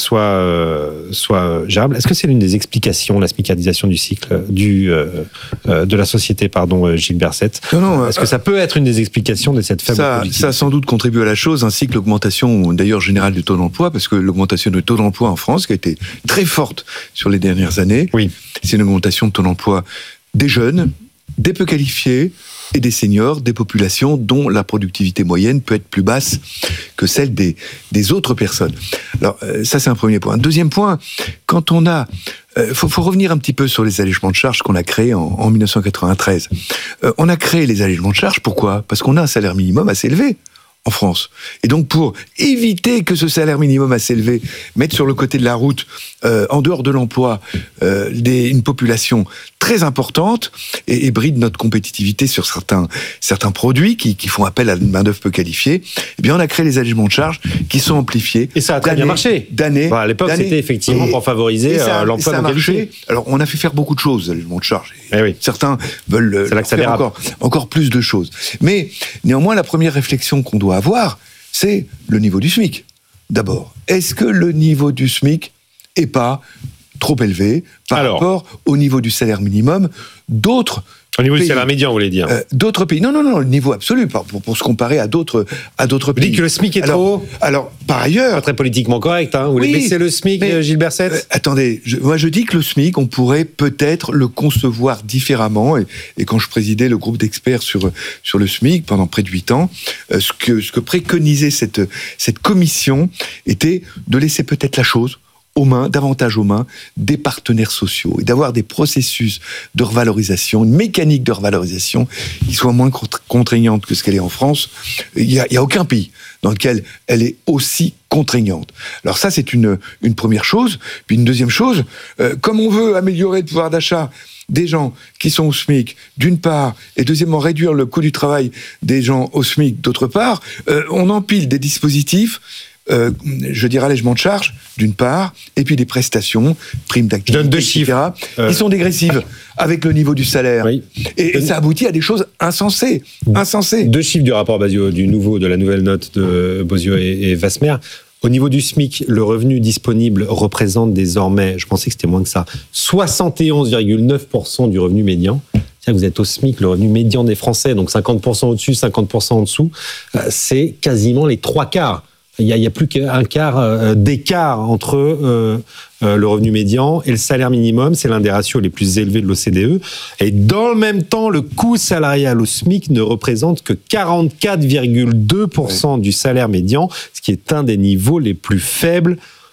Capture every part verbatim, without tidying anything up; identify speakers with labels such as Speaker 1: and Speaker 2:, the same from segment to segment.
Speaker 1: soit, euh, soit gérable. Est-ce que c'est l'une des explications, la smicardisation du cycle du, euh, euh, de la société, pardon, Gilles Berset?
Speaker 2: Non, non.
Speaker 1: Est-ce que ça peut être une des explications de cette faible
Speaker 2: ça,
Speaker 1: productivité?
Speaker 2: Ça a sans doute contribué à la chose, ainsi que l'augmentation, d'ailleurs, générale du taux d'emploi, parce que l'augmentation du taux d'emploi en France, qui a été très forte sur les dernières années,
Speaker 1: oui.
Speaker 2: c'est une augmentation de taux d'emploi des jeunes, des peu qualifiés, et des seniors, des populations dont la productivité moyenne peut être plus basse que celle des, des autres personnes. Alors, euh, ça, c'est un premier point. Un deuxième point, quand on a... Il euh, faut, faut revenir un petit peu sur les allégements de charges qu'on a créés en, en dix-neuf cent quatre-vingt-treize. Euh, on a créé les allégements de charges, pourquoi ? Parce qu'on a un salaire minimum assez élevé en France. Et donc, pour éviter que ce salaire minimum assez élevé mette sur le côté de la route, euh, en dehors de l'emploi, euh, des, une population très importante et, et bride notre compétitivité sur certains, certains produits qui, qui font appel à une main-d'œuvre peu qualifiée, eh bien, on a créé les allégements de charges qui sont amplifiés.
Speaker 1: Et ça a très bien marché.
Speaker 2: D'année.
Speaker 1: Bon, à l'époque,
Speaker 2: d'année.
Speaker 1: c'était effectivement
Speaker 2: et,
Speaker 1: pour favoriser
Speaker 2: ça,
Speaker 1: l'emploi non qualifié.
Speaker 2: Alors, on a fait faire beaucoup de choses, les allégements de charges.
Speaker 1: Eh oui.
Speaker 2: Certains veulent faire encore, encore plus de choses. Mais, néanmoins, la première réflexion qu'on doit avoir, c'est le niveau du SMIC. D'abord, est-ce que le niveau du SMIC est pas trop élevé par Alors, rapport au niveau du salaire minimum d'autres
Speaker 1: Au niveau
Speaker 2: pays.
Speaker 1: du salaire médian, vous voulez dire
Speaker 2: euh, D'autres pays. Non, non, non, le niveau absolu, pour, pour se comparer à d'autres, à d'autres pays.
Speaker 1: Vous dites que le SMIC est
Speaker 2: alors,
Speaker 1: trop haut
Speaker 2: Alors, par ailleurs...
Speaker 1: Pas très politiquement correct, hein. Vous
Speaker 2: oui,
Speaker 1: voulez baisser le SMIC, mais, Gilles Berset
Speaker 2: euh, Attendez, je, moi je dis que le SMIC, on pourrait peut-être le concevoir différemment. Et, et quand je présidais le groupe d'experts sur, sur le SMIC pendant près de huit ans, euh, ce, que, ce que préconisait cette, cette commission était de laisser peut-être la chose aux mains, davantage aux mains des partenaires sociaux et d'avoir des processus de revalorisation, une mécanique de revalorisation qui soit moins contraignante que ce qu'elle est en France. Il n'y a, il y a aucun pays dans lequel elle est aussi contraignante. Alors ça, c'est une, une première chose. Puis une deuxième chose, euh, comme on veut améliorer le pouvoir d'achat des gens qui sont au SMIC, d'une part, et deuxièmement, réduire le coût du travail des gens au SMIC, d'autre part, euh, on empile des dispositifs Euh, je dirais allègement de charges, d'une part, et puis des prestations, primes d'activité,
Speaker 1: deux
Speaker 2: et cetera, euh... qui sont dégressives avec le niveau du salaire. Oui. Et, et ça aboutit à des choses insensées. insensées.
Speaker 1: Deux chiffres du rapport Bazio, du nouveau, de la nouvelle note de Bozio et, et Vasmer. Au niveau du SMIC, le revenu disponible représente désormais, je pensais que c'était moins que ça, soixante et onze virgule neuf pour cent du revenu médian. C'est-à-dire que vous êtes au SMIC, le revenu médian des Français, donc cinquante pour cent au-dessus, cinquante pour cent en dessous, c'est quasiment les trois quarts. Il n'y a, a plus qu'un quart euh, d'écart entre euh, euh, le revenu médian et le salaire minimum. C'est l'un des ratios les plus élevés de l'O C D E. Et dans le même temps, le coût salarial au SMIC ne représente que quarante-quatre virgule deux pour cent oui. du salaire médian, ce qui est un des niveaux les plus faibles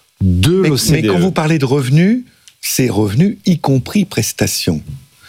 Speaker 1: de
Speaker 2: mais,
Speaker 1: l'O C D E.
Speaker 2: Mais quand vous parlez de revenus, c'est revenus y compris prestations.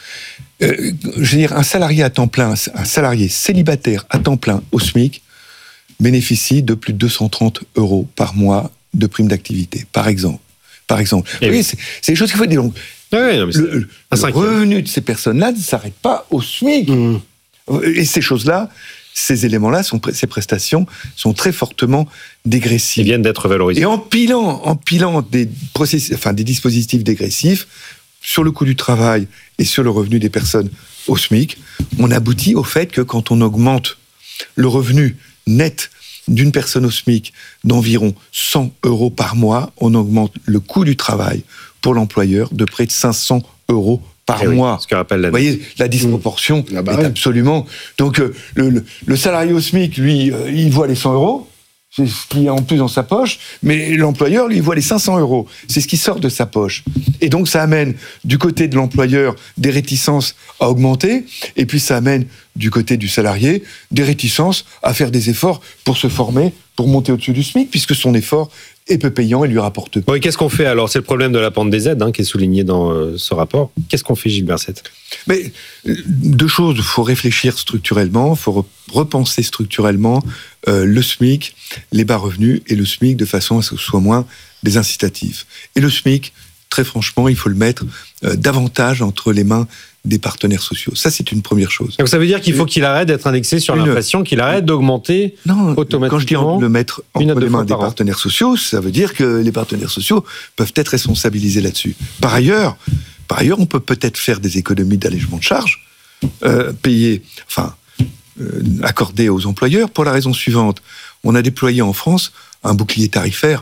Speaker 2: Euh, je veux dire, un salarié à temps plein, un salarié célibataire à temps plein au SMIC, bénéficie de plus de deux cent trente euros par mois de prime d'activité, par exemple. Par exemple. Vous voyez, c'est, c'est des choses qu'il faut dire. Donc,
Speaker 1: oui, oui, non,
Speaker 2: le, le revenu de ces personnes-là ne s'arrête pas au SMIC. Mmh. Et ces choses-là, ces éléments-là, sont, ces prestations sont très fortement dégressives.
Speaker 1: Ils viennent d'être valorisés.
Speaker 2: Et en pilant, en pilant des, processus, enfin, des dispositifs dégressifs sur le coût du travail et sur le revenu des personnes au SMIC, on aboutit au fait que quand on augmente le revenu net d'une personne au SMIC d'environ cent euros par mois, on augmente le coût du travail pour l'employeur de près de cinq cents euros par
Speaker 1: eh
Speaker 2: mois.
Speaker 1: Oui, ce que rappelle la
Speaker 2: Vous voyez, la disproportion mmh. ah bah est ouais. absolument... Donc, euh, le, le, le salarié au SMIC, lui, euh, il voit les cent euros, c'est ce qui est en plus dans sa poche, mais l'employeur, lui, il voit les cinq cents euros. C'est ce qui sort de sa poche. Et donc, ça amène, du côté de l'employeur, des réticences à augmenter, et puis ça amène, du côté du salarié, des réticences à faire des efforts pour se former, pour monter au-dessus du SMIC, puisque son effort est peu payant et lui rapporte peu.
Speaker 1: Oui, qu'est-ce qu'on fait alors ? C'est le problème de la pente des aides hein, qui est souligné dans euh, ce rapport. Qu'est-ce qu'on fait, Gilles Berset ?
Speaker 2: Mais deux choses, il faut réfléchir structurellement, il faut repenser structurellement euh, le SMIC, les bas revenus et le SMIC de façon à ce que ce soit moins des incitatifs. Et le SMIC, très franchement, il faut le mettre euh, davantage entre les mains des partenaires sociaux. Ça, c'est une première chose.
Speaker 1: Donc ça veut dire qu'il faut qu'il arrête d'être indexé sur une... l'inflation, qu'il arrête d'augmenter
Speaker 2: non,
Speaker 1: automatiquement.
Speaker 2: Quand je dis le mettre entre les mains des partenaires sociaux, ça veut dire que les partenaires sociaux peuvent être responsabilisés là-dessus. Par ailleurs, par ailleurs, on peut peut-être faire des économies d'allègement de charges, euh, payer, enfin, euh, accordées aux employeurs pour la raison suivante. On a déployé en France un bouclier tarifaire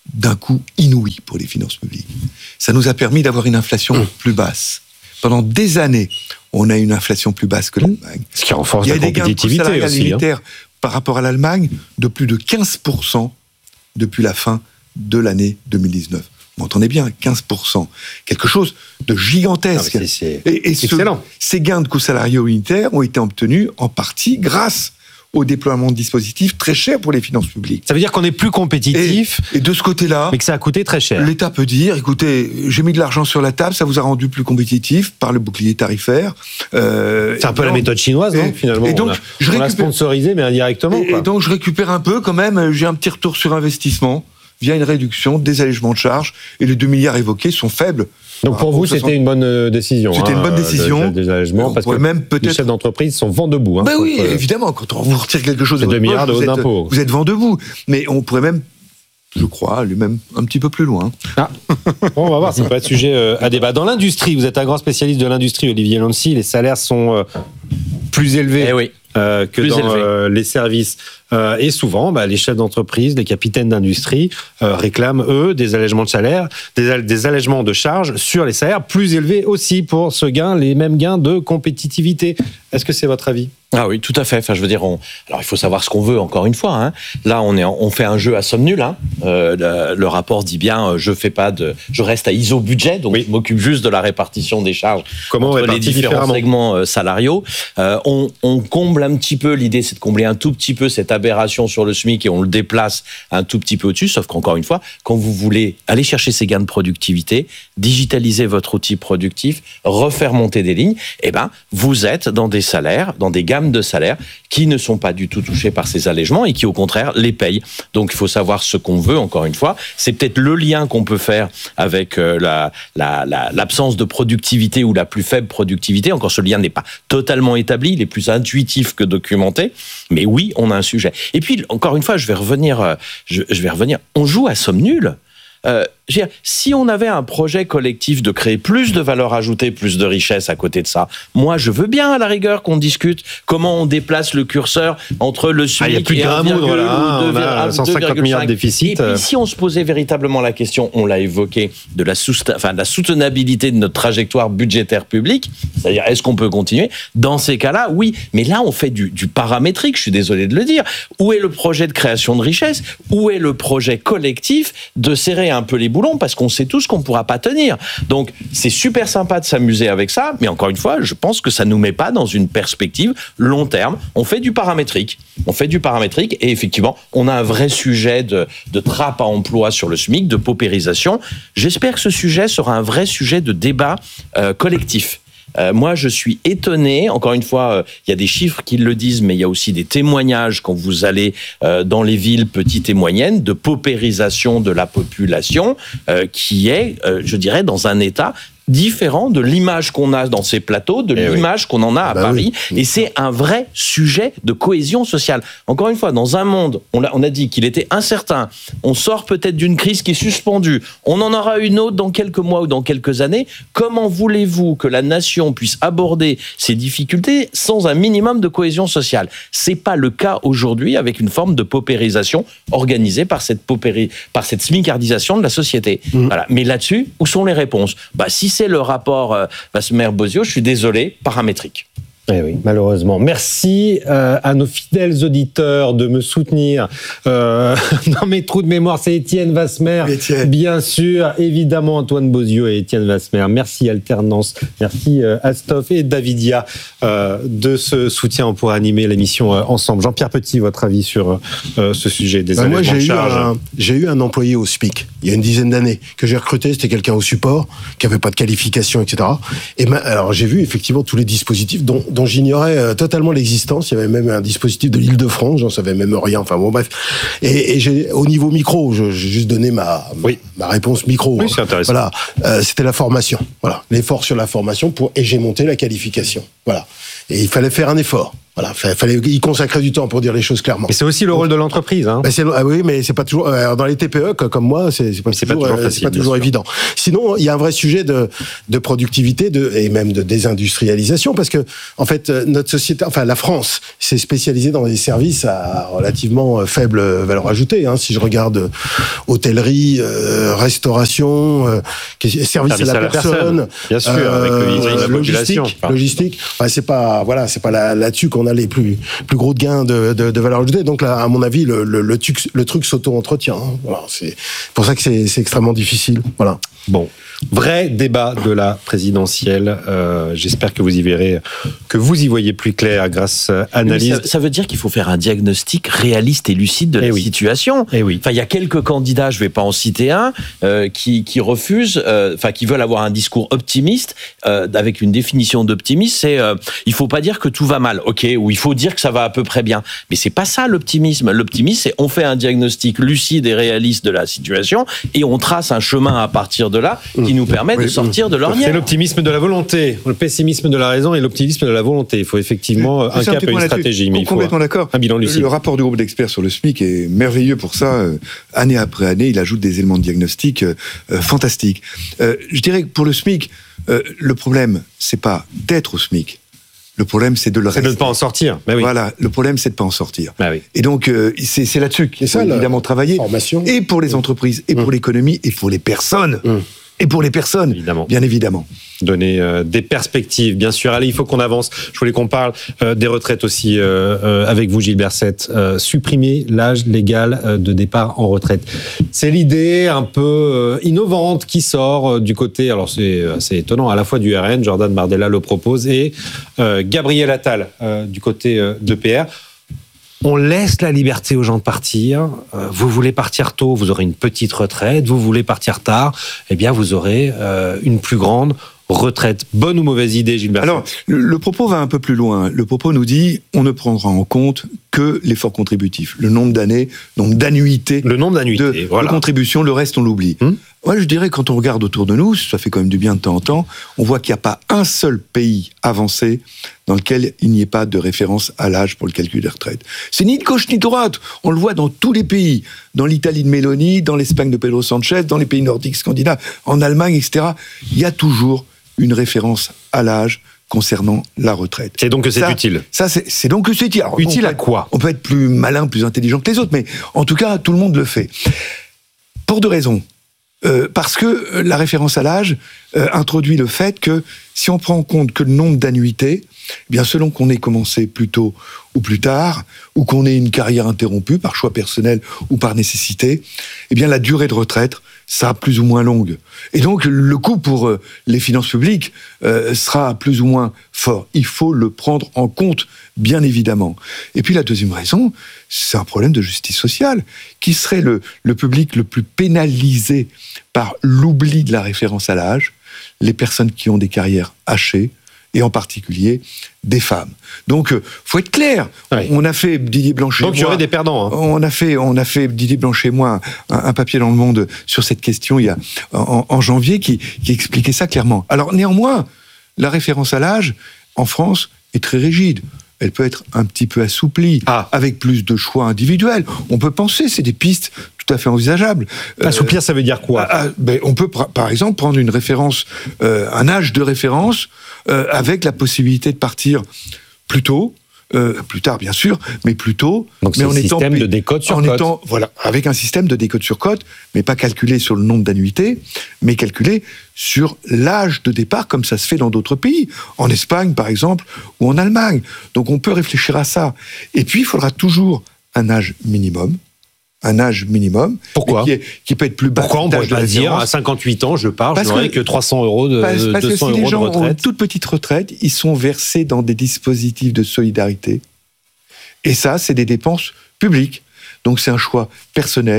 Speaker 2: d'un coût inouï pour les finances publiques. Ça nous a permis d'avoir une inflation mmh. plus basse. Pendant des années, on a une inflation plus basse que l'Allemagne.
Speaker 1: Ce qui renforce la compétitivité aussi. Il y a des gains de coût salarial
Speaker 2: hein. par rapport à l'Allemagne de plus de quinze pour cent depuis la fin de l'année deux mille dix-neuf. Vous m'entendez bien, quinze pour cent. Quelque chose de gigantesque.
Speaker 1: Non, c'est, c'est
Speaker 2: et et ce,
Speaker 1: excellent.
Speaker 2: Ces gains de coûts salariaux unitaires ont été obtenus en partie grâce au déploiement de dispositifs très chers pour les finances publiques.
Speaker 1: Ça veut dire qu'on est plus compétitif.
Speaker 2: Et, et de ce côté-là,
Speaker 1: mais que ça a coûté très cher.
Speaker 2: L'État peut dire, écoutez, j'ai mis de l'argent sur la table, ça vous a rendu plus compétitif par le bouclier tarifaire.
Speaker 1: Euh, c'est un peu non, la méthode chinoise, non,
Speaker 2: et,
Speaker 1: finalement.
Speaker 2: Et donc,
Speaker 1: on a,
Speaker 2: je
Speaker 1: on
Speaker 2: récupère,
Speaker 1: l'a sponsorisé, mais indirectement.
Speaker 2: Et,
Speaker 1: quoi.
Speaker 2: et donc, je récupère un peu quand même, j'ai un petit retour sur investissement via une réduction des allégements de charges, et les deux milliards évoqués sont faibles.
Speaker 1: Donc pour vous, c'était une bonne décision.
Speaker 2: C'était
Speaker 1: hein,
Speaker 2: une bonne décision.
Speaker 1: Des allégements, parce que
Speaker 2: même
Speaker 1: les chefs d'entreprise sont vent debout. Hein,
Speaker 2: ben oui,
Speaker 1: euh,
Speaker 2: évidemment, quand on vous retire quelque chose de
Speaker 1: deux milliards de haut d'impôt.
Speaker 2: Vous êtes vent debout. Mais on pourrait même, je crois, aller même un petit peu plus loin.
Speaker 1: Ah. Bon, on va voir, c'est pas de sujet euh, à débat. Dans l'industrie, vous êtes un grand spécialiste de l'industrie, Olivier Lancy, les salaires sont euh, plus élevés.
Speaker 3: Eh oui.
Speaker 1: Euh, que
Speaker 3: Plus
Speaker 1: dans euh, les services. Euh, et souvent, bah, les chefs d'entreprise, les capitaines d'industrie euh, réclament, eux, des allègements de salaire, des, des allègements de charges sur les salaires plus élevés aussi pour ce gain, les mêmes gains de compétitivité. Est-ce que c'est votre avis ?
Speaker 3: Ah oui, tout à fait. Enfin, je veux dire, on... alors il faut savoir ce qu'on veut. Encore une fois, hein. Là, on est, en... on fait un jeu à somme nulle. Hein. Euh, le, le rapport dit bien, euh, je fais pas de, je reste à I S O budget, donc oui. je m'occupe juste de la répartition des charges
Speaker 1: Comment
Speaker 3: entre les différents segments euh, salariaux. Euh, on, on comble un petit peu. L'idée, c'est de combler un tout petit peu cette aberration sur le SMIC et on le déplace un tout petit peu au-dessus. Sauf qu'encore une fois, quand vous voulez aller chercher ces gains de productivité, digitaliser votre outil productif, refaire monter des lignes, eh ben, vous êtes dans des salaires, dans des gammes de salaires qui ne sont pas du tout touchés par ces allègements et qui, au contraire, les payent. Donc, il faut savoir ce qu'on veut, encore une fois. C'est peut-être le lien qu'on peut faire avec euh, la, la, la, l'absence de productivité ou la plus faible productivité. Encore, ce lien n'est pas totalement établi, il est plus intuitif que documenté. Mais oui, on a un sujet. Et puis, encore une fois, je vais revenir, je, je vais revenir. On joue à somme nulle. Euh, je veux dire, si on avait un projet collectif de créer plus de valeur ajoutée, plus de richesse à côté de ça, moi je veux bien à la rigueur qu'on discute comment on déplace le curseur entre le SMIC
Speaker 1: ah, et un virgule deux, là, cent cinquante milliards de déficit.
Speaker 3: Et puis si on se posait véritablement la question, on l'a évoqué, de la, sousta- enfin, de la soutenabilité de notre trajectoire budgétaire publique, c'est-à-dire est-ce qu'on peut continuer ? Dans ces cas-là, oui. Mais là, on fait du, du paramétrique, je suis désolé de le dire. Où est le projet de création de richesse ? Où est le projet collectif de serrer un peu les boulons, parce qu'on sait tous qu'on ne pourra pas tenir. Donc, c'est super sympa de s'amuser avec ça, mais encore une fois, je pense que ça ne nous met pas dans une perspective long terme. On fait du paramétrique. On fait du paramétrique et effectivement, on a un vrai sujet de, de trappe à emploi sur le SMIC, de paupérisation. J'espère que ce sujet sera un vrai sujet de débat euh, collectif. Euh, moi, je suis étonné. Encore une fois, euh, il y a des chiffres qui le disent, mais il y a aussi des témoignages quand vous allez euh, dans les villes petites et moyennes de paupérisation de la population euh, qui est, euh, je dirais, dans un état différent de l'image qu'on a dans ces plateaux, de eh l'image oui. qu'on en a à bah Paris. Oui. Et c'est un vrai sujet de cohésion sociale. Encore une fois, dans un monde, on a, on a dit qu'il était incertain, on sort peut-être d'une crise qui est suspendue, on en aura une autre dans quelques mois ou dans quelques années. Comment voulez-vous que la nation puisse aborder ces difficultés sans un minimum de cohésion sociale ? C'est pas le cas aujourd'hui avec une forme de paupérisation organisée par cette, paupéri... par cette smicardisation de la société. Mmh. Voilà. Mais là-dessus, où sont les réponses ? Bah, si c'est le rapport euh, Vasmer-Bozio, je suis désolé, paramétrique.
Speaker 1: Eh oui, malheureusement. Merci euh, à nos fidèles auditeurs de me soutenir. Euh, dans mes trous de mémoire, c'est Étienne Vasmer, Étienne. Bien sûr, évidemment Antoine Bozio et Étienne Vasmer. Merci Alternance, merci euh, Astolphe et Davidia euh, de ce soutien. On pourra animer l'émission euh, ensemble. Jean-Pierre Petit, votre avis sur euh, ce sujet des ben
Speaker 4: moi, j'ai
Speaker 1: de charge.
Speaker 4: eu un, j'ai eu un employé au SMIC il y a une dizaine d'années que j'ai recruté. C'était quelqu'un au support qui avait pas de qualification, et cetera. Et ben, alors j'ai vu effectivement tous les dispositifs dont, dont j'ignorais euh, totalement l'existence. Il y avait même un dispositif de l'Île-de-France, j'en savais même rien. Enfin bon, bref. Et, et j'ai, au niveau micro, je, j'ai juste donné ma,
Speaker 1: oui.
Speaker 4: ma réponse micro.
Speaker 1: Oui, c'est intéressant.
Speaker 4: Voilà, euh, c'était la formation. Voilà, l'effort sur la formation pour et j'ai monté la qualification. Voilà. Et il fallait faire un effort. Voilà, fallait y consacrer du temps pour dire les choses clairement.
Speaker 1: Mais c'est aussi le rôle de l'entreprise. Hein.
Speaker 4: Ben c'est, ah oui, mais c'est pas toujours euh, dans les T P E comme moi, c'est, c'est pas
Speaker 1: c'est
Speaker 4: toujours,
Speaker 1: pas toujours,
Speaker 4: euh,
Speaker 1: facile,
Speaker 4: c'est pas toujours évident. Sinon, il y a un vrai sujet de, de productivité de, et même de désindustrialisation, parce que en fait, notre société, enfin la France, s'est spécialisée dans des services à relativement faible valeur ajoutée. Hein. Si je regarde euh, hôtellerie, euh, restauration, euh, service, service à la, à la personne, personne,
Speaker 1: bien sûr, euh, avec le, la
Speaker 4: logistique,
Speaker 1: enfin.
Speaker 4: logistique. Enfin, c'est pas voilà, c'est pas là, là-dessus qu'on a les plus plus gros de gains de, de, de valeur ajoutée. Donc là, à mon avis, le, le, le, truc, le truc s'auto-entretient. Hein. Voilà, c'est pour ça que c'est, c'est extrêmement difficile. Voilà.
Speaker 1: Bon, vrai débat de la présidentielle. Euh, j'espère que vous y verrez, que vous y voyez plus clair grâce à analyse.
Speaker 3: Ça, ça veut dire qu'il faut faire un diagnostic réaliste et lucide de
Speaker 1: eh
Speaker 3: la
Speaker 1: oui.
Speaker 3: situation.
Speaker 1: Eh oui.
Speaker 3: Enfin, il y a quelques candidats, je vais pas en citer un, euh, qui, qui refusent, euh, enfin, qui veulent avoir un discours optimiste, euh, avec une définition d'optimisme. C'est, euh, il faut pas dire que tout va mal, ok, ou il faut dire que ça va à peu près bien. Mais c'est pas ça l'optimisme. L'optimisme, c'est on fait un diagnostic lucide et réaliste de la situation et on trace un chemin à partir de là qui nous permet de sortir de l'ornière.
Speaker 1: C'est l'optimisme de la volonté, le pessimisme de la raison et l'optimisme de la volonté. Il faut effectivement un cap et une stratégie. Mais il faut
Speaker 2: complètement d'accord.
Speaker 1: Un bilan lucide.
Speaker 2: Le rapport du groupe d'experts sur le SMIC est merveilleux pour ça. Euh, année après année, il ajoute des éléments de diagnostic euh, euh, fantastiques. Euh, je dirais que pour le SMIC, euh, le problème, c'est pas d'être au SMIC. Le problème, c'est de le
Speaker 1: c'est
Speaker 2: rester.
Speaker 1: de ne pas en sortir. Bah oui.
Speaker 2: Voilà, le problème, c'est de ne pas en sortir.
Speaker 1: Bah oui.
Speaker 2: Et donc, euh, c'est, c'est là-dessus qu'il faut évidemment travailler.
Speaker 4: Formation.
Speaker 2: Et pour les entreprises, et mmh. pour l'économie, et pour les personnes. Mmh. Et pour les personnes,
Speaker 1: évidemment.
Speaker 2: bien évidemment.
Speaker 1: Donner euh, des perspectives, bien sûr. Allez, il faut qu'on avance. Je voulais qu'on parle euh, des retraites aussi euh, euh, avec vous, Gilles Berset. Euh, supprimer l'âge légal euh, de départ en retraite. C'est l'idée un peu euh, innovante qui sort euh, du côté, alors c'est assez étonnant, à la fois du R N, Jordan Bardella le propose, et euh, Gabriel Attal euh, du côté euh, de P R. On laisse la liberté aux gens de partir. Vous voulez partir tôt, vous aurez une petite retraite. Vous voulez partir tard, eh bien, vous aurez euh, une plus grande retraite. Bonne ou mauvaise idée, Gilles Berset ?
Speaker 2: Alors, le, le propos va un peu plus loin. Le propos nous dit, on ne prendra en compte que l'effort contributif, le nombre d'années, le nombre d'annuités,
Speaker 1: le nombre d'annuités,
Speaker 2: de,
Speaker 1: voilà.
Speaker 2: de contributions, le reste on l'oublie. Hum Moi, je dirais, quand on regarde autour de nous, ça fait quand même du bien de temps en temps, on voit qu'il n'y a pas un seul pays avancé dans lequel il n'y ait pas de référence à l'âge pour le calcul des retraites. C'est ni de gauche ni de droite. On le voit dans tous les pays. Dans l'Italie de Meloni, dans l'Espagne de Pedro Sanchez, dans les pays nordiques scandinaves, en Allemagne, et cetera. Il y a toujours une référence à l'âge concernant la retraite.
Speaker 1: C'est donc que c'est
Speaker 2: ça,
Speaker 1: utile.
Speaker 2: Ça, c'est, c'est donc que c'est utile. Alors,
Speaker 1: utile à
Speaker 2: être,
Speaker 1: quoi ?
Speaker 2: On peut être plus malin, plus intelligent que les autres, mais en tout cas, tout le monde le fait. Pour deux raisons. Euh, parce que la référence à l'âge euh, introduit le fait que si on prend en compte que le nombre d'annuités, eh bien selon qu'on ait commencé plus tôt ou plus tard, ou qu'on ait une carrière interrompue par choix personnel ou par nécessité, eh bien la durée de retraite sera plus ou moins longue. Et donc le coût pour euh, les finances publiques euh, sera plus ou moins fort. Il faut le prendre en compte, bien évidemment. Et puis la deuxième raison, c'est un problème de justice sociale. Qui serait le, le public le plus pénalisé par l'oubli de la référence à l'âge ? Les personnes qui ont des carrières hachées, et en particulier des femmes. Donc, euh, faut être clair. Oui. On a fait Didier Blanchet.
Speaker 1: Donc, il y aurait des perdants. Hein.
Speaker 2: On a fait, on a fait Didier Blanchet et moi un, un papier dans Le Monde sur cette question il y a en, en janvier qui, qui expliquait ça clairement. Alors, néanmoins, la référence à l'âge en France est très rigide. Elle peut être un petit peu assouplie, ah. avec plus de choix individuels. On peut penser, c'est des pistes tout à fait envisageables.
Speaker 1: Assouplir, euh, ça veut dire quoi ?
Speaker 2: ah, ben, On peut, par exemple, prendre une référence, euh, un âge de référence, euh, avec la possibilité de partir plus tôt, euh, plus tard bien sûr, mais plus tôt.
Speaker 1: Donc c'est
Speaker 2: mais en
Speaker 1: un
Speaker 2: étant,
Speaker 1: système de décote sur
Speaker 2: en
Speaker 1: cote.
Speaker 2: Étant, voilà, avec un système de décote sur cote, mais pas calculé sur le nombre d'annuités, mais calculé sur l'âge de départ, comme ça se fait dans d'autres pays, en Espagne par exemple, ou en Allemagne. Donc on peut réfléchir à ça. Et puis il faudra toujours un âge minimum, un âge minimum.
Speaker 1: Pourquoi ?
Speaker 2: qui, est, qui peut être plus bas.
Speaker 1: Pourquoi on pourrait pas dire à cinquante-huit ans, je pars, je n'aurai que, que trois cents euros de,
Speaker 2: parce, parce
Speaker 1: deux cents
Speaker 2: que si
Speaker 1: euros
Speaker 2: les gens
Speaker 1: de retraite.
Speaker 2: ont une toute petite retraite, ils sont versés dans des dispositifs de solidarité. Et ça, c'est des dépenses publiques. Donc c'est un choix personnel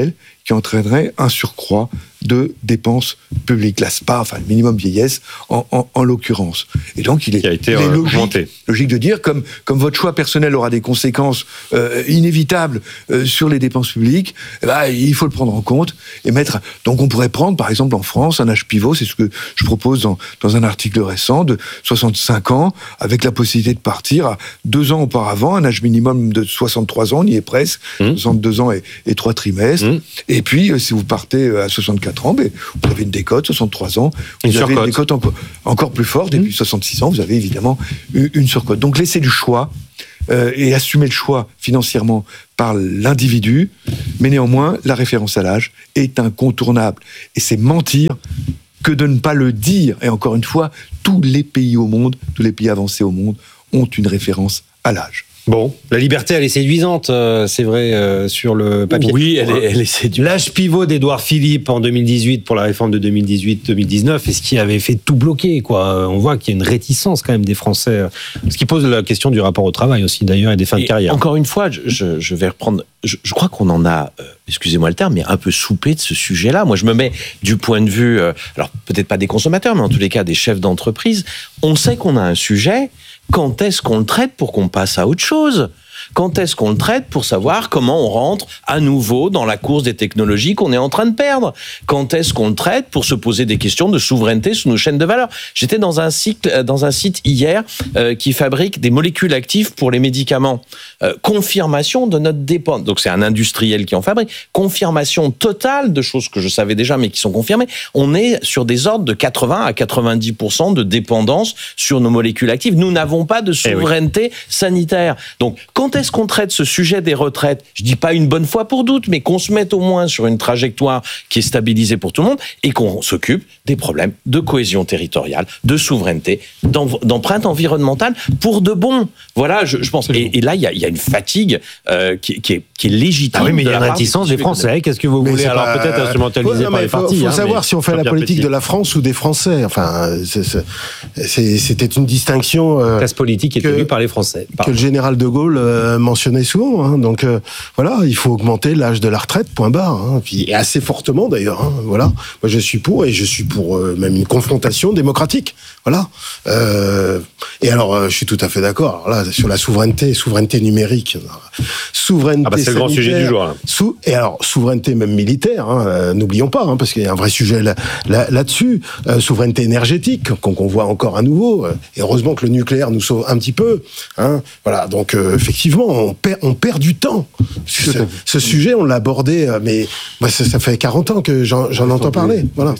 Speaker 2: qui entraînerait un surcroît de dépenses publiques, la S P A, enfin le minimum vieillesse en, en, en l'occurrence. Et donc il est,
Speaker 1: qui a été
Speaker 2: il est
Speaker 1: euh,
Speaker 2: logique,
Speaker 1: augmenté.
Speaker 2: logique de dire, comme, comme votre choix personnel aura des conséquences euh, inévitables euh, sur les dépenses publiques, eh ben, il faut le prendre en compte et mettre. Donc on pourrait prendre par exemple en France un âge pivot, c'est ce que je propose dans, dans un article récent, de soixante-cinq ans, avec la possibilité de partir à deux ans auparavant, un âge minimum de soixante-trois ans, on y est presque, mmh. soixante-deux ans et, et trois trimestres. Mmh. Et puis euh, si vous partez à soixante-quatre ans, ben, vous avez une décote, soixante-trois ans, vous
Speaker 1: une
Speaker 2: avez
Speaker 1: surcote.
Speaker 2: une décote encore, encore plus forte, et puis soixante-six ans, vous avez évidemment une surcote. Donc laissez du choix euh, et assumer le choix financièrement par l'individu, mais néanmoins, la référence à l'âge est incontournable. Et c'est mentir que de ne pas le dire. Et encore une fois, tous les pays au monde, tous les pays avancés au monde ont une référence à l'âge.
Speaker 1: Bon, la liberté, elle est séduisante, euh, c'est vrai, euh, sur le papier.
Speaker 3: Oui, elle est, elle est séduisante.
Speaker 1: L'âge pivot d'Édouard Philippe en deux mille dix-huit pour la réforme de deux mille dix-huit deux mille dix-neuf, est ce qui avait fait tout bloquer, quoi. On voit qu'il y a une réticence quand même des Français. Ce qui pose la question du rapport au travail aussi, d'ailleurs, et des fins de
Speaker 3: et
Speaker 1: carrière.
Speaker 3: Encore une fois, je, je vais reprendre. Je, je crois qu'on en a, euh, excusez-moi le terme, mais un peu soupé de ce sujet-là. Moi, je me mets du point de vue, euh, alors peut-être pas des consommateurs, mais en tous les cas des chefs d'entreprise. On sait qu'on a un sujet. Quand est-ce qu'on le traite pour qu'on passe à autre chose ? Quand est-ce qu'on le traite pour savoir comment on rentre à nouveau dans la course des technologies qu'on est en train de perdre ? Quand est-ce qu'on le traite pour se poser des questions de souveraineté sur nos chaînes de valeur ? J'étais dans un site, dans un site hier euh, qui fabrique des molécules actives pour les médicaments. Euh, confirmation de notre dépendance. Donc c'est un industriel qui en fabrique. Confirmation totale de choses que je savais déjà mais qui sont confirmées. On est sur des ordres de quatre-vingts à quatre-vingt-dix pour cent de dépendance sur nos molécules actives. Nous n'avons pas de souveraineté eh oui. sanitaire. Donc quand est-ce qu'on traite ce sujet des retraites ? Je dis pas une bonne fois pour toutes, mais qu'on se mette au moins sur une trajectoire qui est stabilisée pour tout le monde et qu'on s'occupe des problèmes de cohésion territoriale, de souveraineté, d'empreinte environnementale pour de bon. Voilà, je, je pense. Et, et là, il y a, y a une fatigue euh, qui, qui, est, qui est légitime.
Speaker 1: Ah oui, mais il y a une
Speaker 3: de
Speaker 1: réticence des Français. Qu'est-ce que vous
Speaker 4: mais
Speaker 1: voulez alors
Speaker 4: pas...
Speaker 1: peut-être instrumentaliser
Speaker 4: ouais,
Speaker 1: par les partis.
Speaker 4: Il faut, faut
Speaker 1: hein,
Speaker 4: savoir si on fait la politique
Speaker 1: petit.
Speaker 4: de la France ou des Français. Enfin, c'est, c'est, c'est, c'était une distinction. Euh,
Speaker 1: la classe politique est élue par les Français. Pardon.
Speaker 4: Que le général de Gaulle euh, mentionnait souvent. Hein. Donc euh, voilà, il faut augmenter l'âge de la retraite, point barre. Hein. Puis, et assez fortement d'ailleurs. Hein. Voilà. Moi, je suis pour et je suis pour euh, même une confrontation démocratique. Voilà. Euh, et alors, euh, je suis tout à fait d'accord. Alors là, sur la souveraineté, souveraineté numérique, souveraineté
Speaker 1: ah bah c'est
Speaker 4: sanitaire,
Speaker 1: le grand sujet du jour. Hein.
Speaker 4: Sous, et alors, souveraineté même militaire, hein, euh, n'oublions pas, hein, parce qu'il y a un vrai sujet là, là, là-dessus. Euh, souveraineté énergétique, qu'on, qu'on voit encore à nouveau. Euh, et heureusement que le nucléaire nous sauve un petit peu. Hein. Voilà. Donc, euh, effectivement, on perd, on perd du temps. Ce, ce sujet, on l'a abordé, euh, mais moi, ça, ça fait quarante ans que j'en, j'en entends parler. Voilà.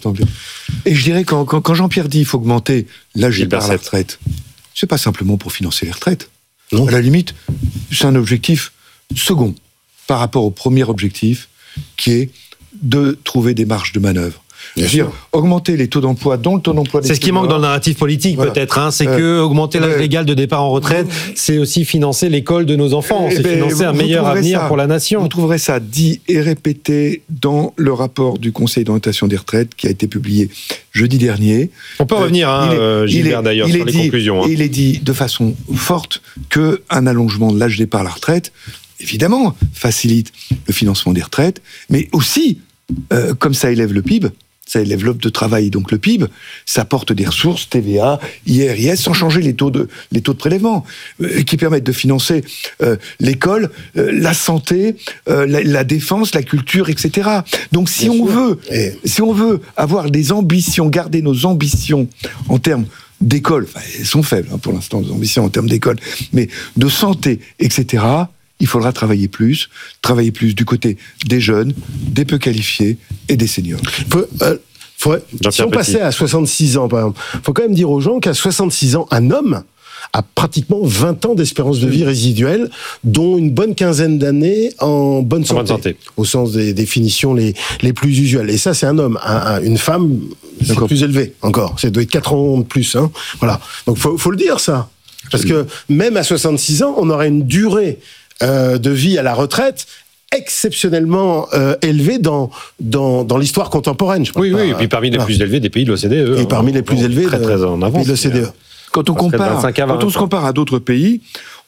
Speaker 2: Et je dirais, quand, quand, quand Jean-Pierre dit qu'il faut augmenter l'âge de départ à la retraite, c'est pas simplement pour financer les retraites. Non. À la limite, c'est un objectif second par rapport au premier objectif qui est de trouver des marges de manœuvre. Bien dire, sûr. Augmenter les taux d'emploi, dont le taux d'emploi des
Speaker 1: c'est ce qui manque dans le narratif politique, voilà. peut-être. Hein, c'est euh, que augmenter l'âge euh, légal de départ en retraite, euh, c'est aussi financer l'école de nos enfants. C'est ben, financer un meilleur avenir
Speaker 2: ça,
Speaker 1: pour la nation.
Speaker 2: Vous trouverez ça dit et répété dans le rapport du Conseil d'orientation des retraites qui a été publié jeudi dernier.
Speaker 1: On peut euh, revenir, hein, est, euh, Gilbert, est, d'ailleurs, sur les
Speaker 2: dit,
Speaker 1: conclusions. Hein.
Speaker 2: Il est dit de façon forte qu'un allongement de l'âge de départ à la retraite, évidemment, facilite le financement des retraites, mais aussi, euh, comme ça élève le P I B, ça élève l'offre de travail, donc le P I B, ça apporte des ressources, T V A, I R I S, sans changer les taux de, les taux de prélèvement, euh, qui permettent de financer euh, l'école, euh, la santé, euh, la, la défense, la culture, et cetera. Donc si Bien on sûr. veut, Et... si on veut avoir des ambitions, garder nos ambitions en termes d'école, enfin, elles sont faibles hein, pour l'instant, nos ambitions en termes d'école, mais de santé, et cetera, il faudra travailler plus, travailler plus du côté des jeunes, des peu qualifiés et des seniors.
Speaker 4: Faut, euh, faut, si on passait à soixante-six ans, par exemple, il faut quand même dire aux gens qu'à soixante-six ans, un homme a pratiquement vingt ans d'espérance de vie résiduelle, dont une bonne quinzaine d'années en bonne santé, en bonne santé. Au sens des définitions les, les plus usuelles. Et ça, c'est un homme. Un, un, une femme, c'est encore plus élevé, encore. Ça doit être quatre ans de plus. Hein. Voilà. Donc, il faut, faut le dire, ça. Parce que même à soixante-six ans, on aurait une durée Euh, de vie à la retraite exceptionnellement euh, élevée dans, dans, dans l'histoire contemporaine. Je
Speaker 1: oui,
Speaker 4: pas,
Speaker 1: oui, et puis parmi les voilà. plus élevés des pays de l'O C D E.
Speaker 4: Et hein, parmi les plus élevés
Speaker 1: très,
Speaker 4: de,
Speaker 1: très en avance,
Speaker 4: de l'O C D E.
Speaker 2: Quand on, compare, quand on se compare à d'autres pays,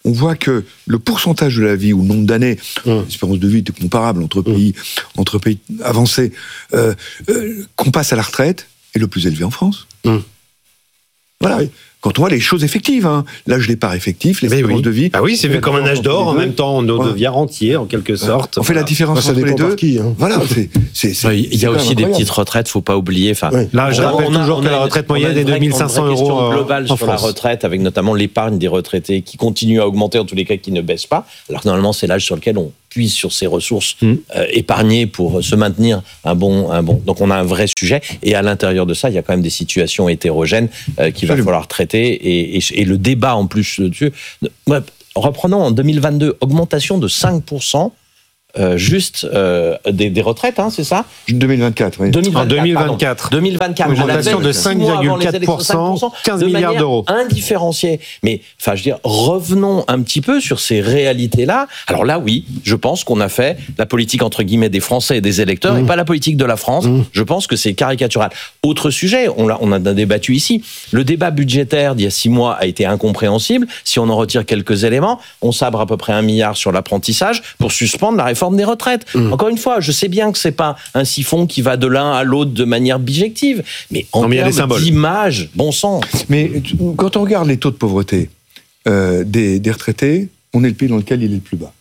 Speaker 2: on voit que le pourcentage de la vie ou le nombre d'années,
Speaker 4: Mmh.
Speaker 2: l'espérance de vie était comparable entre pays, mmh. entre pays avancés, euh, euh, qu'on passe à la retraite est le plus élevé en France.
Speaker 4: Mmh.
Speaker 2: Voilà. Oui. Quand on voit les choses effectives, hein, l'âge de départ effectif, l'espérance
Speaker 1: oui.
Speaker 2: de vie.
Speaker 1: Ah oui, c'est vu comme un âge d'or, en même temps, on
Speaker 2: Voilà.
Speaker 1: devient rentier, en quelque sorte.
Speaker 2: On fait
Speaker 1: Voilà.
Speaker 2: la différence
Speaker 4: Ça
Speaker 2: entre les
Speaker 4: dépend
Speaker 2: deux.
Speaker 4: par qui, hein.
Speaker 2: Voilà, c'est, c'est, c'est,
Speaker 3: Ouais, Il y
Speaker 2: c'est
Speaker 3: a
Speaker 2: quand
Speaker 3: aussi
Speaker 2: même
Speaker 3: des
Speaker 2: incroyable.
Speaker 3: petites retraites, faut pas oublier. Enfin,
Speaker 1: Oui. Là, je
Speaker 3: on a-
Speaker 1: rappelle
Speaker 3: on a-
Speaker 1: toujours
Speaker 3: on
Speaker 1: que
Speaker 3: a
Speaker 1: la
Speaker 3: une-
Speaker 1: retraite
Speaker 3: on a
Speaker 1: moyenne
Speaker 3: une
Speaker 1: est de
Speaker 3: vraie-
Speaker 1: mille cinq cents
Speaker 3: une vraie question
Speaker 1: euros, euh,
Speaker 3: globale
Speaker 1: en
Speaker 3: sur la
Speaker 1: France.
Speaker 3: retraite, avec notamment l'épargne des retraités qui continue à augmenter, en tous les cas qui ne baisse pas, alors que normalement c'est l'âge sur lequel on puise sur ses ressources
Speaker 1: Mmh.
Speaker 3: euh, épargnées pour se maintenir un bon, un bon. Donc on a un vrai sujet, et à l'intérieur de ça, il y a quand même des situations hétérogènes euh, qu'il va
Speaker 2: Absolument.
Speaker 3: falloir traiter, et, et, et le débat en plus dessus. Ouais, reprenons en deux mille vingt-deux, augmentation de cinq pour cent. Euh, juste euh, des, des retraites, hein, c'est ça
Speaker 2: deux mille vingt-quatre, oui.
Speaker 1: En
Speaker 3: deux mille
Speaker 1: deux mille
Speaker 3: vingt-quatre.
Speaker 1: vingt-quatre.
Speaker 3: deux mille vingt-quatre.
Speaker 1: Augmentation
Speaker 3: à la
Speaker 1: de
Speaker 3: veille, six mois avant les
Speaker 1: cinq virgule quatre pour cent,
Speaker 3: élections,
Speaker 1: quinze
Speaker 3: de
Speaker 1: milliards
Speaker 3: manière
Speaker 1: d'euros.
Speaker 3: Indifférenciée. Mais, enfin, je veux dire, revenons un petit peu sur ces réalités-là. Alors là, oui, je pense qu'on a fait la politique, entre guillemets, des Français et des électeurs,
Speaker 1: Mmh.
Speaker 3: et pas la politique de la France.
Speaker 4: Mmh.
Speaker 3: Je pense que c'est caricatural. Autre sujet, on, l'a, on a débattu ici. Le débat budgétaire d'il y a six mois a été incompréhensible. Si on en retire quelques éléments, on sabre à peu près un milliard sur l'apprentissage pour suspendre la réforme des retraites.
Speaker 4: Mmh.
Speaker 3: Encore une fois, je sais bien que c'est pas un siphon qui va de l'un à l'autre de manière bijective, mais en
Speaker 1: Non, mais il y a des
Speaker 3: termes
Speaker 1: symboles.
Speaker 3: d'image, bon sang.
Speaker 2: Mais tu- quand on regarde les taux de pauvreté euh, des, des retraités, on est le pays dans lequel il est le plus bas.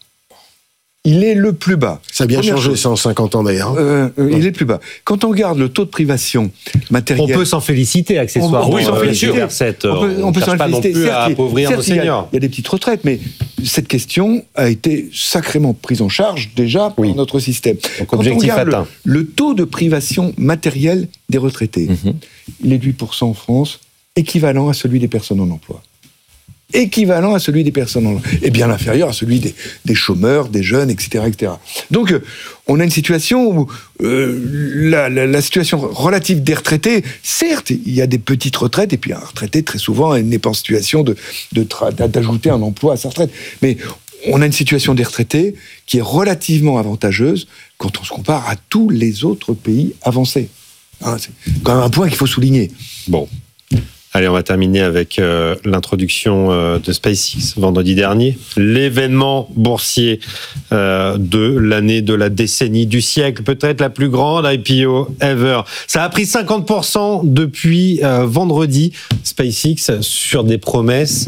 Speaker 2: Il est le plus bas.
Speaker 4: Ça a bien
Speaker 2: Première
Speaker 4: changé,
Speaker 2: chose.
Speaker 4: ça, en cinquante ans d'ailleurs.
Speaker 2: Euh, euh, il est le plus bas. Quand on regarde le taux de privation
Speaker 1: On
Speaker 2: matérielle...
Speaker 1: peut s'en féliciter, accessoirement.
Speaker 2: On peut s'en
Speaker 1: euh,
Speaker 2: féliciter.
Speaker 1: vers cette,
Speaker 2: On peut,
Speaker 1: on
Speaker 2: on peut
Speaker 1: cherche
Speaker 2: s'en
Speaker 1: pas non
Speaker 2: féliciter.
Speaker 1: plus à
Speaker 2: Certes, il-
Speaker 1: appauvrir nos
Speaker 2: certes, il y a-
Speaker 1: seniors.
Speaker 2: Il y a des petites retraites, mais cette question a été sacrément prise en charge déjà par
Speaker 1: Oui.
Speaker 2: notre système.
Speaker 1: Donc,
Speaker 2: Quand on
Speaker 1: objectif
Speaker 2: regarde
Speaker 1: atteint.
Speaker 2: Le, le taux de privation matérielle des retraités,
Speaker 3: Mhm.
Speaker 2: il est de huit pour cent en France, équivalent à celui des personnes en emploi. Équivalent à celui des personnes en emploi. Et bien inférieur à celui des, des chômeurs, des jeunes, et cetera, et cetera. Donc, euh, on a une situation où euh, la, la, la situation relative des retraités, certes, il y a des petites retraites, et puis un retraité, très souvent, n'est pas en situation de, de tra- d'ajouter un emploi à sa retraite. Mais on a une situation des retraités qui est relativement avantageuse quand on se compare à tous les autres pays avancés. Hein, c'est quand même un point qu'il faut souligner.
Speaker 1: Bon. Allez, on va terminer avec euh, l'introduction euh, de SpaceX vendredi dernier. L'événement boursier euh, de l'année, de la décennie, du siècle, peut-être la plus grande I P O ever. Ça a pris cinquante pour cent depuis euh, vendredi, SpaceX, sur des promesses,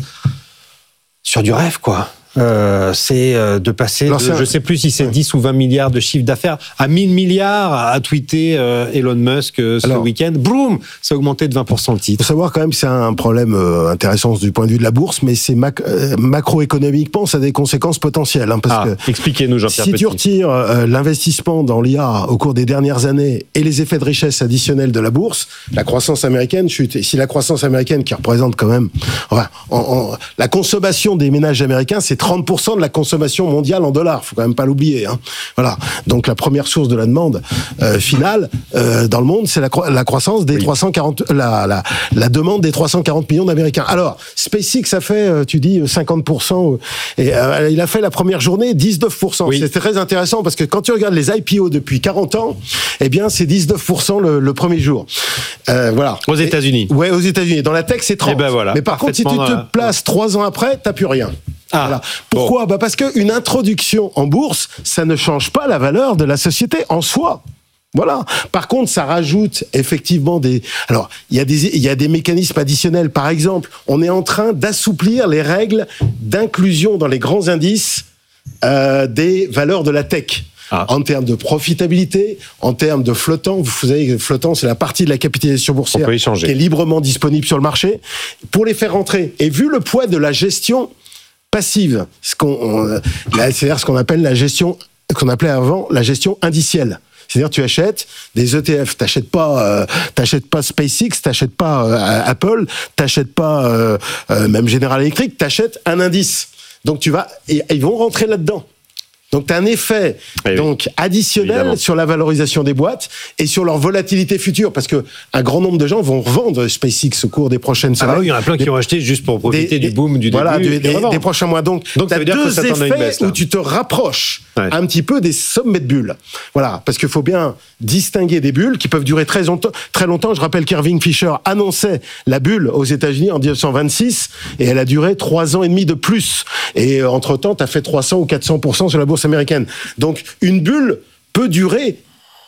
Speaker 1: sur du rêve, quoi. Euh, c'est euh, de passer,
Speaker 4: Alors,
Speaker 1: de,
Speaker 4: c'est un-
Speaker 1: je sais plus si c'est dix ou vingt milliards de chiffre d'affaires à mille milliards, a tweeté euh, Elon Musk euh, ce
Speaker 2: Alors-
Speaker 1: week-end. Boum, ça a augmenté de vingt pour cent le
Speaker 4: Il
Speaker 1: titre.
Speaker 4: faut savoir quand même que c'est un problème euh, intéressant du point de vue de la bourse, mais c'est mac- euh, macroéconomiquement, ça a des conséquences potentielles. Hein, parce
Speaker 1: Ah,
Speaker 4: que
Speaker 1: expliquez-nous, Jean-Pierre
Speaker 4: si
Speaker 1: Petit.
Speaker 4: tu retires euh, l'investissement dans l'I A au cours des dernières années et les effets de richesse additionnels de la bourse, la croissance américaine chute. Et si la croissance américaine, qui représente quand même, enfin, en, en- la consommation des ménages américains, c'est trente pour cent de la consommation mondiale en dollars. Faut quand même pas l'oublier. Hein. Voilà. Donc la première source de la demande euh, finale euh, dans le monde, c'est la, cro- la croissance des
Speaker 1: Oui.
Speaker 4: trois cent quarante, la, la, la demande des trois cent quarante millions d'Américains. Alors SpaceX a fait, euh, tu dis cinquante pour cent, et euh, il a fait la première journée dix-neuf pour cent.
Speaker 1: Oui.
Speaker 4: C'est très intéressant parce que quand tu regardes les I P O depuis quarante ans, eh bien c'est dix-neuf pour cent le, le premier jour. Euh, voilà.
Speaker 1: Aux États-Unis.
Speaker 4: Et- ouais, aux États-Unis. Dans la tech, c'est trente.
Speaker 1: Eh ben voilà,
Speaker 4: Mais par contre, si tu
Speaker 1: parfaitement,
Speaker 4: te
Speaker 1: euh,
Speaker 4: places trois ans après, t'as plus rien.
Speaker 1: Ah,
Speaker 4: Voilà. Pourquoi bah parce qu'une introduction en bourse, ça ne change pas la valeur de la société en soi. Voilà. Par contre, ça rajoute effectivement des. Alors, il y a des il y a des mécanismes additionnels. Par exemple, on est en train d'assouplir les règles d'inclusion dans les grands indices euh, des valeurs de la tech.
Speaker 1: Ah.
Speaker 4: En termes de profitabilité, en termes de flottant. Vous savez, que flottant, c'est la partie de la capitalisation boursière
Speaker 1: On peut y changer.
Speaker 4: qui est librement disponible sur le marché. Pour les faire rentrer. Et vu le poids de la gestion passive, ce qu'on, on- là, c'est-à-dire ce qu'on appelle la gestion, qu'on appelait avant la gestion indicielle. C'est-à-dire tu achètes des E T F, t'achètes pas, euh, t'achètes pas SpaceX, t'achètes pas euh, Apple, t'achètes pas euh, euh, même General Electric, t'achètes un indice. Donc tu vas, et, et ils vont rentrer là-dedans. Donc, tu as un effet
Speaker 1: oui,
Speaker 4: donc, additionnel
Speaker 1: évidemment.
Speaker 4: sur la valorisation des boîtes et sur leur volatilité future, parce que un grand nombre de gens vont revendre SpaceX au cours des prochaines
Speaker 1: Ah
Speaker 4: semaines.
Speaker 1: bah oui, il y en a plein qui ont acheté juste pour profiter
Speaker 4: Des-
Speaker 1: du boom du
Speaker 4: voilà,
Speaker 1: début.
Speaker 4: du-
Speaker 1: et puis
Speaker 4: des,
Speaker 1: revendre.
Speaker 4: des prochains mois. Donc,
Speaker 1: Donc, ça
Speaker 4: t'as
Speaker 1: veut dire que
Speaker 4: deux
Speaker 1: ça t'en a une
Speaker 4: effets
Speaker 1: baisse, là.
Speaker 4: où tu te rapproches
Speaker 1: Ouais.
Speaker 4: un petit peu des sommets de bulles. Voilà, parce qu'il faut bien distinguer des bulles qui peuvent durer très longtemps. Très longtemps. Je rappelle qu'Irving Fisher annonçait la bulle aux États-Unis en dix-neuf cent vingt-six et elle a duré trois ans et demi de plus. Et euh, entre-temps, tu as fait trois cents ou quatre cents pour cent sur la bourse américaine. Donc, une bulle peut durer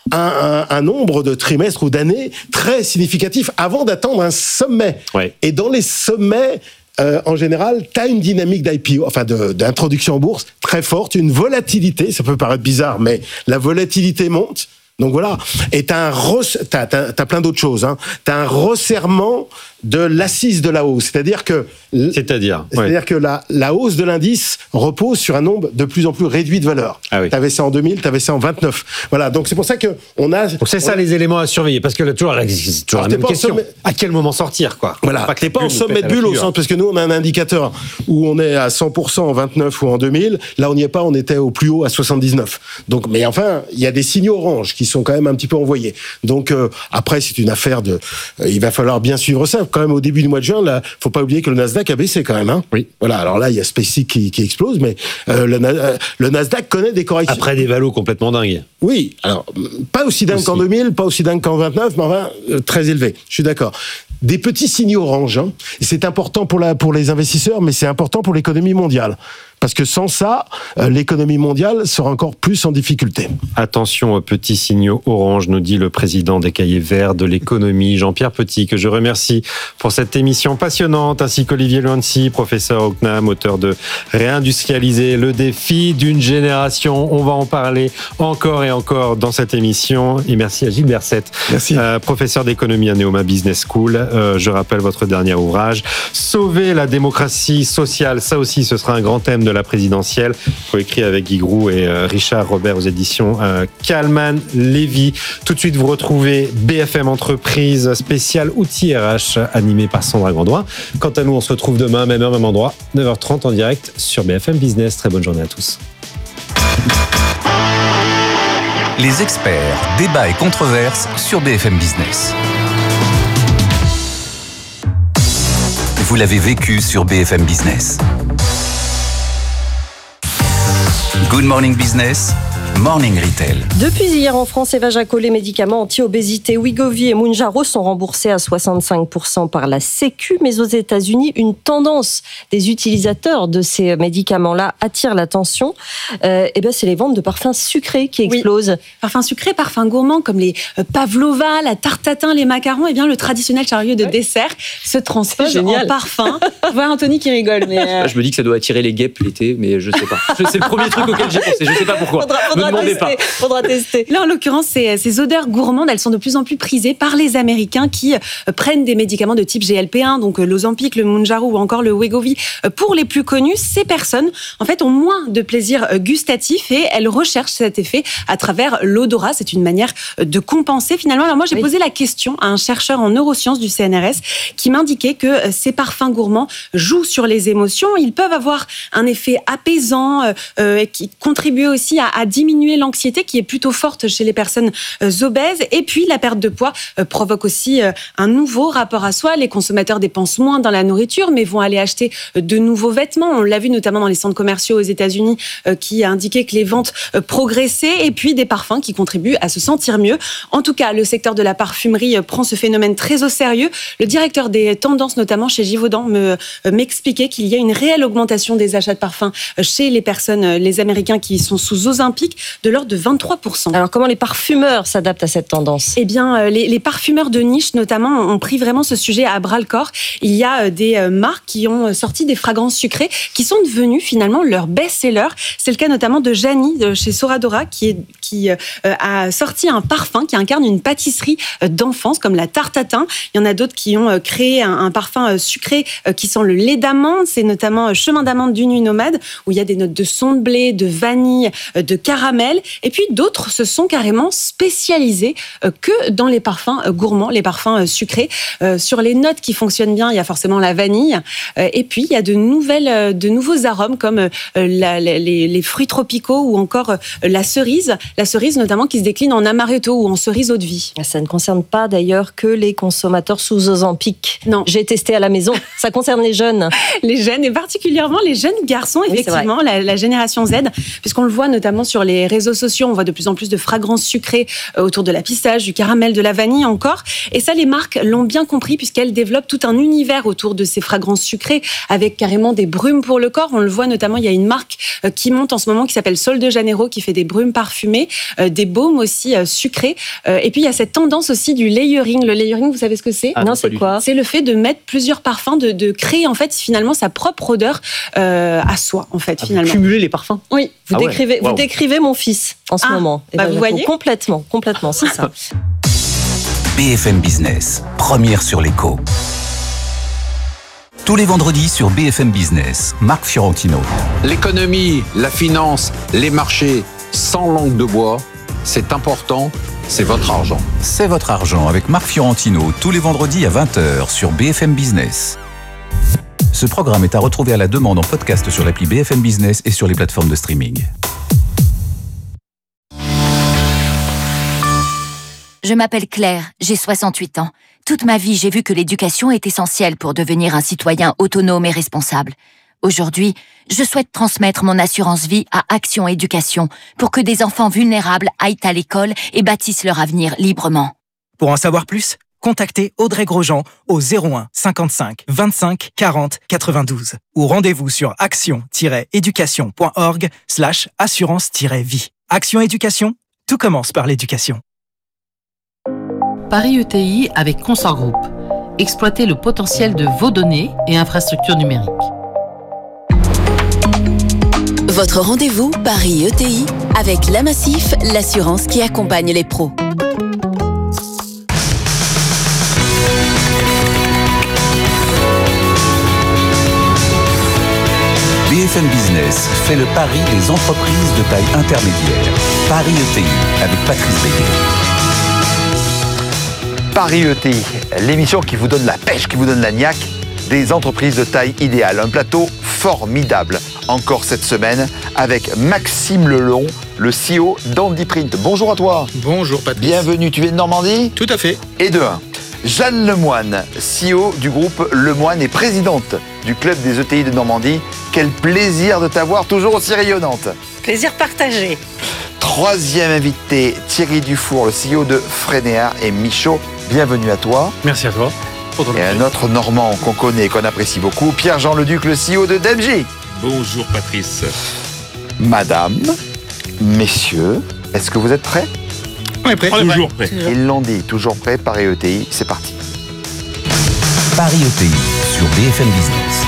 Speaker 4: un, un, un nombre de trimestres ou d'années très significatif avant d'attendre un sommet.
Speaker 1: Ouais.
Speaker 4: Et dans les sommets, euh, en général, tu as une dynamique d'I P O, enfin de- d'introduction en bourse très forte, une volatilité, ça peut paraître bizarre, mais la volatilité monte. Donc voilà, et t'as un res- t'as, t'as, t'as plein d'autres choses. Hein. T'as un resserrement de l'assise de la hausse, c'est-à-dire que
Speaker 1: C'est-à-dire ouais.
Speaker 4: c'est-à-dire que la, la hausse de l'indice repose sur un nombre de plus en plus réduit de valeur.
Speaker 1: Ah oui.
Speaker 4: T'avais ça en deux mille, t'avais ça en vingt-neuf. Voilà, donc c'est pour ça que on a.
Speaker 1: Donc c'est
Speaker 4: on
Speaker 1: ça
Speaker 4: a-
Speaker 1: les éléments à surveiller, parce que là, toujours, c'est toujours
Speaker 4: Alors,
Speaker 1: la
Speaker 4: t'es
Speaker 1: même
Speaker 4: pas en
Speaker 1: question.
Speaker 4: sommet-
Speaker 1: À quel moment sortir, quoi
Speaker 4: Voilà,
Speaker 1: Pas que
Speaker 4: t'es
Speaker 1: les
Speaker 4: pas en
Speaker 1: bulles nous
Speaker 4: sommet
Speaker 1: pètent
Speaker 4: de
Speaker 1: à la
Speaker 4: bulle au
Speaker 1: figure.
Speaker 4: sens, parce que nous on a un indicateur où on est à cent pour cent en vingt-neuf ou en deux mille. Là on n'y est pas, on était au plus haut à soixante-dix-neuf. Donc, mais enfin, il y a des signaux orange qui sont quand même un petit peu envoyés. Donc euh, après c'est une affaire de, euh, il va falloir bien suivre ça. Quand même au début du mois de juin, là, faut pas oublier que le Nasdaq a baissé quand même. Hein.
Speaker 1: Oui.
Speaker 4: Voilà. Alors là il y a SpaceX qui, qui explose, mais euh, le, Na- euh, le Nasdaq connaît des corrections.
Speaker 1: Après des valos complètement dingues.
Speaker 4: Oui, alors pas aussi dingue
Speaker 1: Aussi.
Speaker 4: qu'en deux mille, pas aussi dingue qu'en vingt-neuf, mais enfin euh, très élevé. Je suis d'accord. Des petits signaux orange. Hein. Et c'est important pour la pour les investisseurs, mais c'est important pour l'économie mondiale. Parce que sans ça, euh, l'économie mondiale sera encore plus en difficulté.
Speaker 1: Attention aux petits signaux orange, nous dit le président des Cahiers Verts de l'économie, Jean-Pierre Petit, que je remercie pour cette émission passionnante, ainsi qu'Olivier Luancy, professeur au C N A M, auteur de Réindustrialiser, le défi d'une génération. On va en parler encore et encore dans cette émission. Et merci à Gilles Berset,
Speaker 4: Merci.
Speaker 1: euh, professeur d'économie à Neoma Business School. Euh, je rappelle votre dernier ouvrage, Sauver la démocratie sociale. Ça aussi, ce sera un grand thème de la présidentielle, coécrit avec Guy Groux et euh, Richard Robert aux éditions euh, Kallman Lévy. Tout de suite, vous retrouvez B F M Entreprise spécial outils R H animé par Sandra Gandoin. Quant à nous, on se retrouve demain, même heure, même endroit, neuf heures trente en direct sur B F M Business. Très bonne journée à tous.
Speaker 5: Les experts, débats et controverses sur B F M Business. Vous l'avez vécu sur B F M Business. Good Morning Business, Morning Retail.
Speaker 6: Depuis hier en France, Evajaco, les médicaments anti-obésité Wegovy et Mounjaro sont remboursés à soixante-cinq pour cent par la Sécu. Mais aux États-Unis, une tendance des utilisateurs de ces médicaments-là attire l'attention. Euh, et ben, c'est les ventes de parfums sucrés qui explosent.
Speaker 7: Oui. Parfums sucrés, parfums gourmands comme les pavlova, la tarte tatin, les macarons. Et bien, le traditionnel chariot de
Speaker 6: Ouais.
Speaker 7: dessert se transpose
Speaker 6: génial.
Speaker 7: en parfum. Je vois Anthony qui rigole, mais euh,
Speaker 8: Je me dis que ça doit attirer les guêpes l'été, mais je sais pas. C'est le premier truc auquel j'ai pensé. Je sais pas pourquoi.
Speaker 6: Faudra,
Speaker 8: Me
Speaker 6: faudra
Speaker 8: demandez
Speaker 6: tester.
Speaker 8: pas.
Speaker 6: Faudra tester.
Speaker 7: là, en l'occurrence, ces, ces odeurs gourmandes, elles sont de plus en plus prisées par les Américains qui euh, prennent des médicaments de type G L P un, donc euh, l'Ozempic, le Mounjaro ou encore le Wegovy. Euh, pour les plus connus, ces personnes, en fait, ont moins de plaisir euh, gustatif et elles recherchent cet effet à travers l'odorat. C'est une manière euh, de compenser finalement. Alors moi, j'ai
Speaker 6: Oui.
Speaker 7: posé la question à un chercheur en neurosciences du C N R S qui m'indiquait que euh, ces parfums gourmands jouent sur les émotions. Ils peuvent avoir un effet apaisant euh, euh, qui contribue aussi à, à diminuer l'anxiété qui est plutôt forte chez les personnes euh, obèses. Et puis, la perte de poids euh, provoque aussi euh, un nouveau rapport à soi. Les consommateurs dépensent moins dans la nourriture, mais vont aller acheter euh, de nouveaux vêtements. On l'a vu notamment dans les centres commerciaux aux États-Unis euh, qui a indiqué que les ventes euh, progressaient. Et puis, des parfums qui contribuent à se sentir mieux. En tout cas, le secteur de la parfumerie euh, prend ce phénomène très au sérieux. Le directeur des tendances, notamment chez Givaudan, me, euh, m'expliquait qu'il y a une réelle augmentation des achats de parfums euh, chez les personnes, euh, les Américains qui sont sous Ozempic, de l'ordre de vingt-trois pour cent.
Speaker 6: Alors, comment les parfumeurs s'adaptent à cette tendance ?
Speaker 7: Eh bien, euh, les, les parfumeurs de niche, notamment, ont pris vraiment ce sujet à bras-le-corps. Il y a euh, des euh, marques qui ont euh, sorti des fragrances sucrées qui sont devenues finalement leur best-seller. C'est le cas notamment de Jani de chez Soradora qui, est, qui euh, a sorti un parfum qui incarne une pâtisserie euh, d'enfance comme la tarte tatin. Il y en a d'autres qui ont euh, créé un, un parfum euh, sucré euh, qui sent le lait d'amande. C'est notamment euh, Chemin d'amande du Nuit Nomade où il y a des notes de son de blé, de vanille, euh, de caramel. caramel. Et puis d'autres se sont carrément spécialisés euh, que dans les parfums euh, gourmands, les parfums euh, sucrés. Euh, sur les notes qui fonctionnent bien, il y a forcément la vanille. Euh, et puis il y a de nouvelles, euh, de nouveaux arômes comme euh, la, les, les fruits tropicaux ou encore euh, la cerise. La cerise notamment qui se décline en amaretto ou en cerise eau de vie.
Speaker 6: Ça ne concerne pas d'ailleurs que les consommateurs sous Ozempic.
Speaker 7: Non.
Speaker 6: J'ai testé à la maison. Ça concerne les jeunes.
Speaker 7: Les jeunes et particulièrement les jeunes garçons,
Speaker 6: Oui,
Speaker 7: effectivement, la, la génération Z, puisqu'on le voit notamment sur les réseaux sociaux, on voit de plus en plus de fragrances sucrées euh, autour de la pistache, du caramel, de la vanille encore. Et ça, les marques l'ont bien compris puisqu'elles développent tout un univers autour de ces fragrances sucrées avec carrément des brumes pour le corps. On le voit notamment, il y a une marque euh, qui monte en ce moment qui s'appelle Sol de Janeiro qui fait des brumes parfumées, euh, des baumes aussi euh, sucrés. Euh, et puis il y a cette tendance aussi du layering. Le layering, vous savez ce que c'est ?
Speaker 8: Ah,
Speaker 6: non,
Speaker 8: non,
Speaker 6: c'est
Speaker 8: pas du
Speaker 6: quoi ?
Speaker 7: C'est le fait de mettre plusieurs parfums, de, de créer en fait finalement sa propre odeur euh, à soi en fait
Speaker 8: Ah, vous
Speaker 7: finalement.
Speaker 8: cumulez les parfums.
Speaker 7: Oui.
Speaker 6: Vous,
Speaker 8: Ah ouais.
Speaker 6: décrivez,
Speaker 8: Wow.
Speaker 6: vous décrivez mon fils en ce
Speaker 7: Ah,
Speaker 6: moment.
Speaker 7: bah,
Speaker 6: Eva
Speaker 7: vous
Speaker 6: Jaco.
Speaker 7: voyez ?
Speaker 6: Complètement, complètement, c'est ça.
Speaker 5: B F M Business, première sur l'écho. Tous les vendredis sur B F M Business, Marc Fiorentino.
Speaker 9: L'économie, la finance, les marchés, sans langue de bois, c'est important, c'est votre argent.
Speaker 5: C'est votre argent avec Marc Fiorentino tous les vendredis à vingt heures sur B F M Business. Ce programme est à retrouver à la demande en podcast sur l'appli B F M Business et sur les plateformes de streaming.
Speaker 10: Je m'appelle Claire, j'ai soixante-huit ans. Toute ma vie, j'ai vu que l'éducation est essentielle pour devenir un citoyen autonome et responsable. Aujourd'hui, je souhaite transmettre mon assurance vie à Action Éducation pour que des enfants vulnérables aillent à l'école et bâtissent leur avenir librement.
Speaker 11: Pour en savoir plus, contactez Audrey Grosjean au zéro un cinquante-cinq vingt-cinq quarante quatre-vingt-douze ou rendez-vous sur action-éducation.org slash assurance-vie. Action Éducation, tout commence par l'éducation.
Speaker 12: Paris E T I avec Consort Group. Exploitez le potentiel de vos données et infrastructures numériques.
Speaker 13: Votre rendez-vous Paris E T I avec La Massif, l'assurance qui accompagne les pros.
Speaker 5: B F M Business fait le pari des entreprises de taille intermédiaire. Paris E T I avec Patrice Béguet.
Speaker 14: Paris E T I, l'émission qui vous donne la pêche, qui vous donne la niaque des entreprises de taille idéale. Un plateau formidable, encore cette semaine, avec Maxime Lelon, le C E O d'Handiprint. Bonjour à toi.
Speaker 15: Bonjour Patrice.
Speaker 14: Bienvenue, tu viens de Normandie ?
Speaker 15: Tout à fait.
Speaker 14: Et de un. Jeanne Lemoine, C E O du groupe Lemoine et présidente du club des E T I de Normandie. Quel plaisir de t'avoir, toujours aussi rayonnante.
Speaker 16: Plaisir partagé.
Speaker 14: Troisième invité, Thierry Dufour, le C E O de Freinéard et Michaud. Bienvenue à toi.
Speaker 15: Merci à toi.
Speaker 14: Et un autre Normand qu'on connaît et qu'on apprécie beaucoup, Pierre-Jean Leduc, le C E O de D M J.
Speaker 17: Bonjour Patrice.
Speaker 14: Madame, messieurs, est-ce que vous êtes prêts ?
Speaker 15: On est prêts.
Speaker 17: Toujours prêt.
Speaker 14: Ils l'ont dit, toujours prêt, Paris E T I, c'est parti.
Speaker 5: Paris E T I sur B F M Business.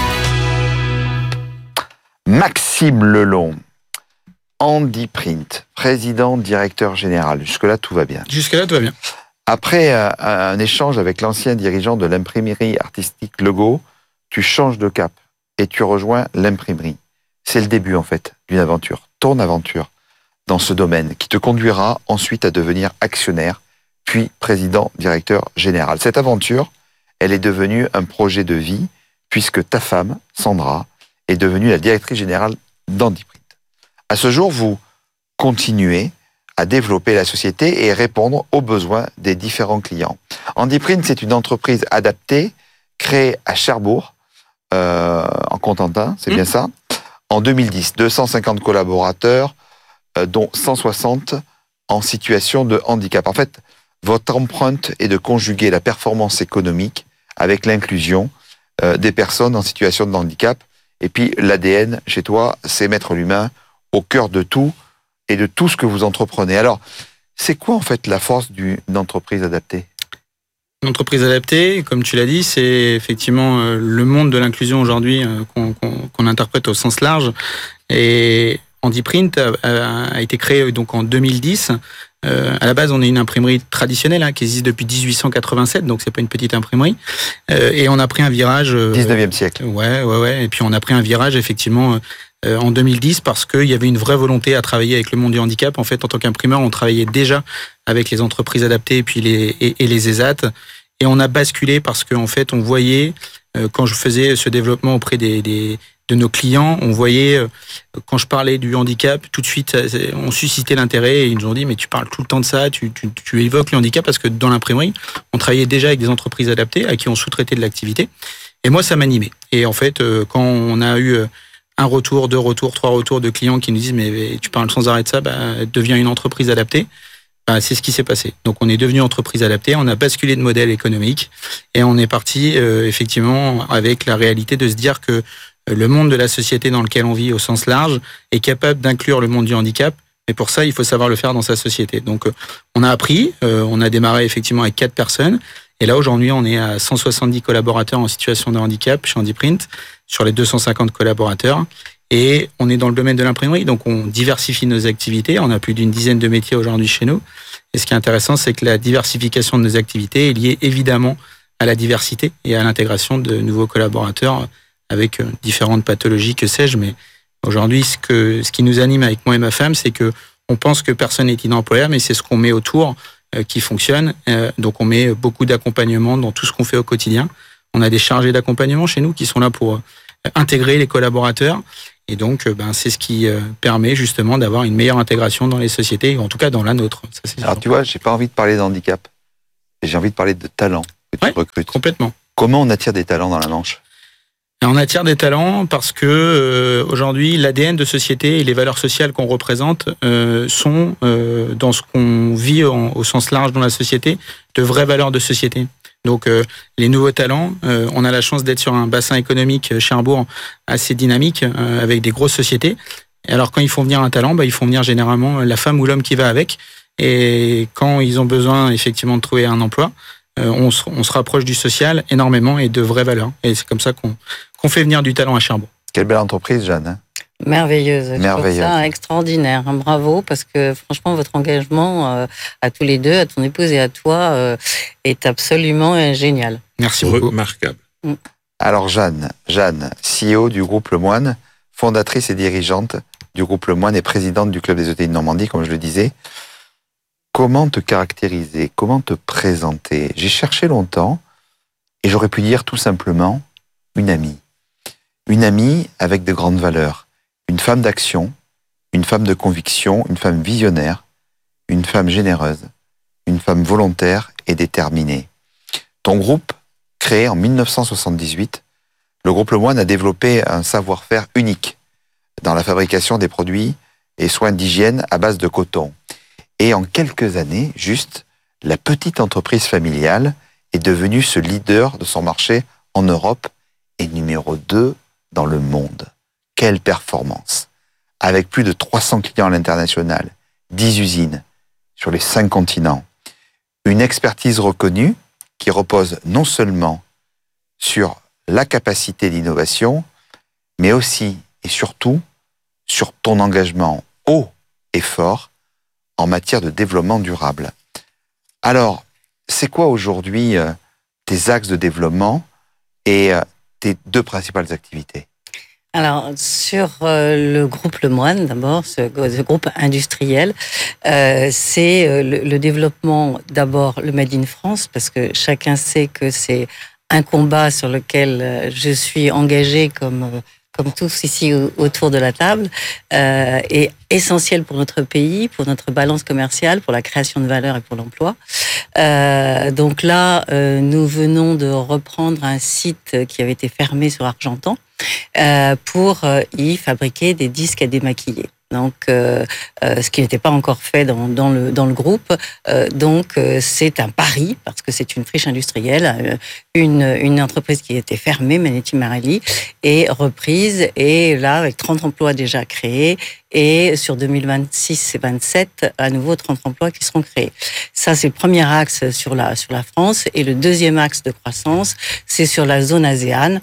Speaker 14: Maxime Lelon, Handiprint, président, directeur général. Jusque-là, tout va bien.
Speaker 15: Jusque-là, tout va bien.
Speaker 14: Après euh, un échange avec l'ancien dirigeant de l'imprimerie artistique Legault, tu changes de cap et tu rejoins l'imprimerie. C'est le début, en fait, d'une aventure, ton aventure dans ce domaine, qui te conduira ensuite à devenir actionnaire, puis président, directeur général. Cette aventure, elle est devenue un projet de vie, puisque ta femme, Sandra, est devenue la directrice générale d'Handiprint. À ce jour, vous continuez à développer la société et répondre aux besoins des différents clients. Handiprint, c'est une entreprise adaptée, créée à Cherbourg, euh, en Cotentin, c'est mmh. bien ça, en deux mille dix. deux cent cinquante collaborateurs, euh, dont cent soixante en situation de handicap. En fait, votre empreinte est de conjuguer la performance économique avec l'inclusion euh, des personnes en situation de handicap. Et puis, l'A D N, chez toi, c'est mettre l'humain au cœur de tout et de tout ce que vous entreprenez. Alors, c'est quoi, en fait, la force d'une entreprise adaptée ?
Speaker 15: Une entreprise adaptée, comme tu l'as dit, c'est effectivement euh, le monde de l'inclusion aujourd'hui euh, qu'on, qu'on, qu'on interprète au sens large. Et Handiprint a, a, a été créé donc en deux mille dix Euh, à la base, on est une imprimerie traditionnelle hein, qui existe depuis dix-huit cent quatre-vingt-sept, donc c'est pas une petite imprimerie. Euh, et on a pris un virage. Euh,
Speaker 14: dix-neuvième siècle.
Speaker 15: Ouais, ouais, ouais. Et puis on a pris un virage effectivement euh, en deux mille dix parce qu'il y avait une vraie volonté à travailler avec le monde du handicap. En fait, en tant qu'imprimeur, on travaillait déjà avec les entreprises adaptées et puis les et, et les ESAT. Et on a basculé parce qu'en fait, on voyait euh, quand je faisais ce développement auprès des, des de nos clients, on voyait, euh, quand je parlais du handicap, tout de suite, on suscitait l'intérêt et ils nous ont dit, mais tu parles tout le temps de ça, tu, tu, tu évoques le handicap parce que dans l'imprimerie, on travaillait déjà avec des entreprises adaptées à qui on sous-traitait de l'activité. Et moi, ça m'animait. Et en fait, euh, quand on a eu un retour, deux retours, trois retours de clients qui nous disent, mais, mais tu parles sans arrêt de ça, bah, deviens une entreprise adaptée. Bah, c'est ce qui s'est passé. Donc, on est devenu entreprise adaptée, on a basculé de modèle économique et on est parti, euh, effectivement, avec la réalité de se dire que le monde de la société dans lequel on vit au sens large est capable d'inclure le monde du handicap. Mais pour ça, il faut savoir le faire dans sa société. Donc, on a appris, euh, on a démarré effectivement avec quatre personnes. Et là, aujourd'hui, on est à cent soixante-dix collaborateurs en situation de handicap chez Handiprint, sur les deux cent cinquante collaborateurs. Et on est dans le domaine de l'imprimerie, donc on diversifie nos activités. On a plus d'une dizaine de métiers aujourd'hui chez nous. Et ce qui est intéressant, c'est que la diversification de nos activités est liée évidemment à la diversité et à l'intégration de nouveaux collaborateurs avec différentes pathologies, que sais-je, mais aujourd'hui, ce que, ce qui nous anime avec moi et ma femme, c'est que on pense que personne n'est inemployable, mais c'est ce qu'on met autour euh, qui fonctionne. Euh, donc, on met beaucoup d'accompagnement dans tout ce qu'on fait au quotidien. On a des chargés d'accompagnement chez nous qui sont là pour euh, intégrer les collaborateurs. Et donc, euh, ben, c'est ce qui euh, permet justement d'avoir une meilleure intégration dans les sociétés, en tout cas dans la nôtre. Ça, c'est
Speaker 14: Alors, tu vois, j'ai pas envie de parler d'handicap. J'ai envie de parler de talent que tu
Speaker 15: ouais,
Speaker 14: recrutes.
Speaker 15: Complètement.
Speaker 14: Comment on attire des talents dans la Manche ?
Speaker 15: On attire des talents parce que euh, aujourd'hui l'A D N de société et les valeurs sociales qu'on représente euh, sont euh, dans ce qu'on vit en, au sens large dans la société de vraies valeurs de société. Donc euh, les nouveaux talents, euh, on a la chance d'être sur un bassin économique Cherbourg assez dynamique euh, avec des grosses sociétés. Et alors quand ils font venir un talent, bah, ils font venir généralement la femme ou l'homme qui va avec. Et quand ils ont besoin effectivement de trouver un emploi, euh, on, se, on se rapproche du social énormément et de vraies valeurs. Et c'est comme ça qu'on qu'on fait venir du talent à Cherbourg.
Speaker 14: Quelle belle entreprise, Jeanne. Hein.
Speaker 16: Merveilleuse.
Speaker 14: Merveilleuse.
Speaker 16: Je trouve ça extraordinaire. Bravo, parce que franchement, votre engagement euh, à tous les deux, à ton épouse et à toi, euh, est absolument euh, génial.
Speaker 15: Merci beaucoup.
Speaker 9: Remarquable.
Speaker 16: Mm.
Speaker 14: Alors, Jeanne, Jeanne, C E O du groupe Le Moine, fondatrice et dirigeante du groupe Le Moine et présidente du Club des E T I de Normandie, comme je le disais. Comment te caractériser? Comment te présenter? J'ai cherché longtemps et j'aurais pu dire tout simplement une amie. Une amie avec de grandes valeurs. Une femme d'action, une femme de conviction, une femme visionnaire, une femme généreuse, une femme volontaire et déterminée. Ton groupe, créé en mille neuf cent soixante-dix-huit, le groupe Le Moine a développé un savoir-faire unique dans la fabrication des produits et soins d'hygiène à base de coton. Et en quelques années, juste, la petite entreprise familiale est devenue ce leader de son marché en Europe et numéro deux dans le monde. Quelle performance! Avec plus de trois cents clients à l'international, dix usines sur les cinq continents. Une expertise reconnue qui repose non seulement sur la capacité d'innovation, mais aussi et surtout sur ton engagement haut et fort en matière de développement durable. Alors, c'est quoi aujourd'hui euh, tes axes de développement et euh, tes deux principales activités?
Speaker 16: Alors, sur euh, le groupe Le Moine, d'abord, ce, ce groupe industriel, euh, c'est euh, le, le développement, d'abord, le Made in France, parce que chacun sait que c'est un combat sur lequel euh, je suis engagée comme... Euh, comme tous ici autour de la table, euh, est essentiel pour notre pays, pour notre balance commerciale, pour la création de valeur et pour l'emploi. Euh, donc là, euh, nous venons de reprendre un site qui avait été fermé sur Argentan euh, pour y fabriquer des disques à démaquiller. Donc, euh, euh, ce qui n'était pas encore fait dans, dans, le, dans le groupe. Euh, donc, euh, c'est un pari, parce que c'est une friche industrielle, euh, une, une entreprise qui était fermée, Manetti Marelli, est reprise, et là, avec trente emplois déjà créés, et sur deux mille vingt-six et vingt-sept, à nouveau trente emplois qui seront créés. Ça, c'est le premier axe sur la, sur la France, et le deuxième axe de croissance, c'est sur la zone ASEAN,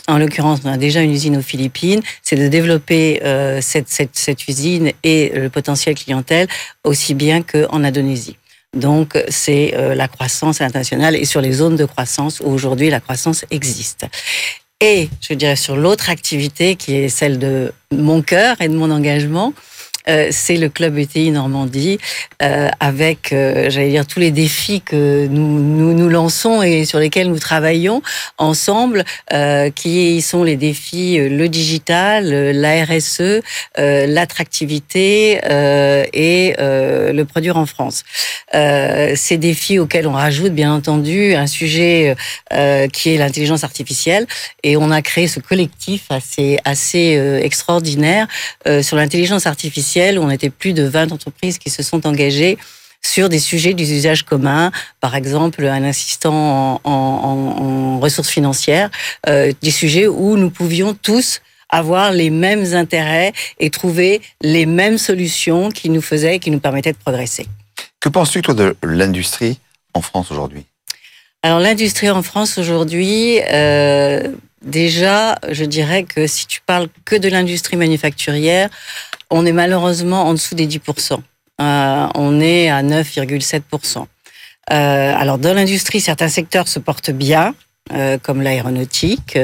Speaker 16: en l'occurrence, on a déjà une usine aux Philippines, c'est de développer euh, cette, cette, cette usine et le potentiel clientèle aussi bien qu'en Indonésie. Donc, c'est euh, la croissance internationale et sur les zones de croissance où aujourd'hui la croissance existe. Et, je dirais, sur l'autre activité qui est celle de mon cœur et de mon engagement, Euh, c'est le club E T I Normandie, euh, avec, euh, j'allais dire, tous les défis que nous, nous nous lançons et sur lesquels nous travaillons ensemble, euh, qui sont les défis, euh, le digital, euh, la R S E, euh, l'attractivité euh, et euh, le produire en France. Euh, ces défis auxquels on rajoute, bien entendu, un sujet euh, qui est l'intelligence artificielle, et on a créé ce collectif assez, assez euh, extraordinaire euh, sur l'intelligence artificielle. On était plus de vingt entreprises qui se sont engagées sur des sujets d'usage commun, par exemple un assistant en, en, en ressources financières, euh, des sujets où nous pouvions tous avoir les mêmes intérêts et trouver les mêmes solutions qui nous faisaient et qui nous permettaient de progresser.
Speaker 14: Que penses-tu, toi, de l'industrie en France aujourd'hui ?
Speaker 16: Alors, l'industrie en France aujourd'hui, euh, déjà, je dirais que si tu parles que de l'industrie manufacturière, on est malheureusement en dessous des dix pour cent. Euh, on est à neuf virgule sept pour cent. Euh, alors, dans l'industrie, certains secteurs se portent bien, euh, comme l'aéronautique,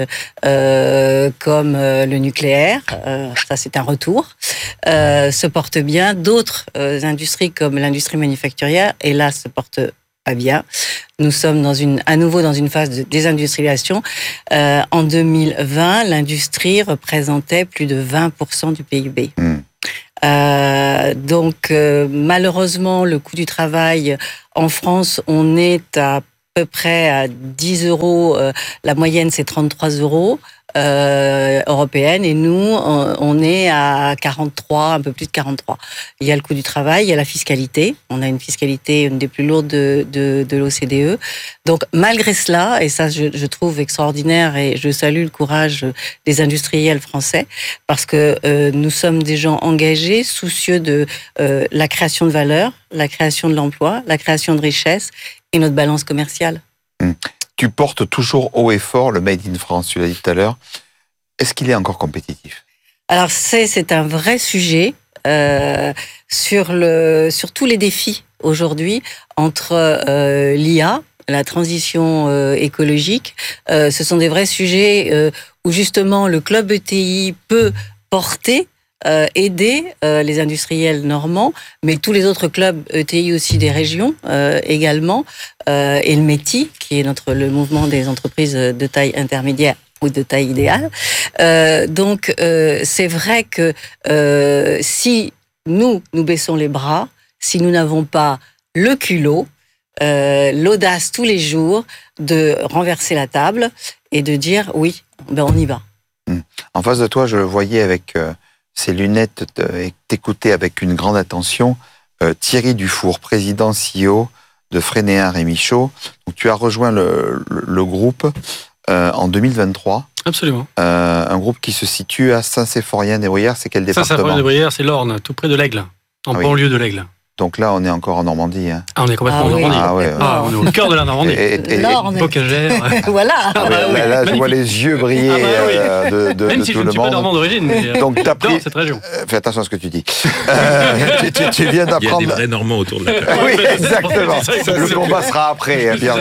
Speaker 16: euh, comme euh, le nucléaire, euh, ça c'est un retour, euh, se portent bien. D'autres euh, industries, comme l'industrie manufacturière, hélas, se portent pas bien. Nous sommes dans une, à nouveau dans une phase de désindustrialisation. Euh, en deux mille vingt, l'industrie représentait plus de vingt pour cent du P I B. Mmh. Euh, donc, euh, malheureusement, le coût du travail en France, on est à peu près à dix euros. Euh, la moyenne, c'est trente-trois euros. Euh, européenne, et nous, on, on est à quarante-trois, un peu plus de quarante-trois. Il y a le coût du travail, il y a la fiscalité. On a une fiscalité, une des plus lourdes de, de, de l'O C D E. Donc, malgré cela, et ça, je, je trouve extraordinaire, et je salue le courage des industriels français, parce que euh, nous sommes des gens engagés, soucieux de euh, la création de valeur, la création de l'emploi, la création de richesse et notre balance commerciale.
Speaker 14: Mmh. Tu portes toujours haut et fort le Made in France, tu l'as dit tout à l'heure. Est-ce qu'il est encore compétitif ?
Speaker 16: Alors, c'est, c'est un vrai sujet euh, sur, le, sur tous les défis aujourd'hui entre euh, l'I A, la transition euh, écologique. Euh, ce sont des vrais sujets euh, où justement le club E T I peut porter Euh, aider euh, les industriels normands, mais tous les autres clubs E T I aussi des régions euh, également, euh, et le M E T I, qui est notre, le mouvement des entreprises de taille intermédiaire ou de taille idéale. Euh, donc, euh, c'est vrai que euh, si nous, nous baissons les bras, si nous n'avons pas le culot, euh, l'audace tous les jours de renverser la table et de dire oui, ben on y va.
Speaker 14: En face de toi, je le voyais avec... Euh... ces lunettes et t'écouter avec une grande attention, euh, Thierry Dufour, président C E O de Freinéa Rémichaud. Donc, tu as rejoint le, le, le groupe euh, en deux mille vingt-trois.
Speaker 17: Absolument.
Speaker 14: Euh, un groupe qui se situe à Saint-Symphorien-des-Bruyères, c'est quel département ?
Speaker 17: Saint-Symphorien-des-Bruyères, c'est l'Orne, tout près de l'Aigle, en ah, oui. banlieue de l'Aigle.
Speaker 14: Donc là, on est encore en Normandie. Hein.
Speaker 17: Ah, on est complètement ah, en Normandie.
Speaker 14: Oui. Ah, ouais,
Speaker 17: ah, on est au cœur de la Normandie.
Speaker 14: Et, et, et,
Speaker 16: L'Orne.
Speaker 17: Bocagère.
Speaker 16: Voilà.
Speaker 14: Ah, bah, là, là, là je vois les yeux briller ah, bah, oui. euh, de, de,
Speaker 17: Même
Speaker 14: de
Speaker 17: si
Speaker 14: tout
Speaker 17: je
Speaker 14: le
Speaker 17: ne suis
Speaker 14: monde.
Speaker 17: pas normand d'origine, mais
Speaker 14: donc, t'as pris...
Speaker 17: dans cette région.
Speaker 14: Euh, fais attention à ce que tu dis. Euh, tu, tu, tu viens d'apprendre...
Speaker 18: Il y a des vrais Normands autour de la table.
Speaker 14: Oui, exactement. Le combat sera après, bien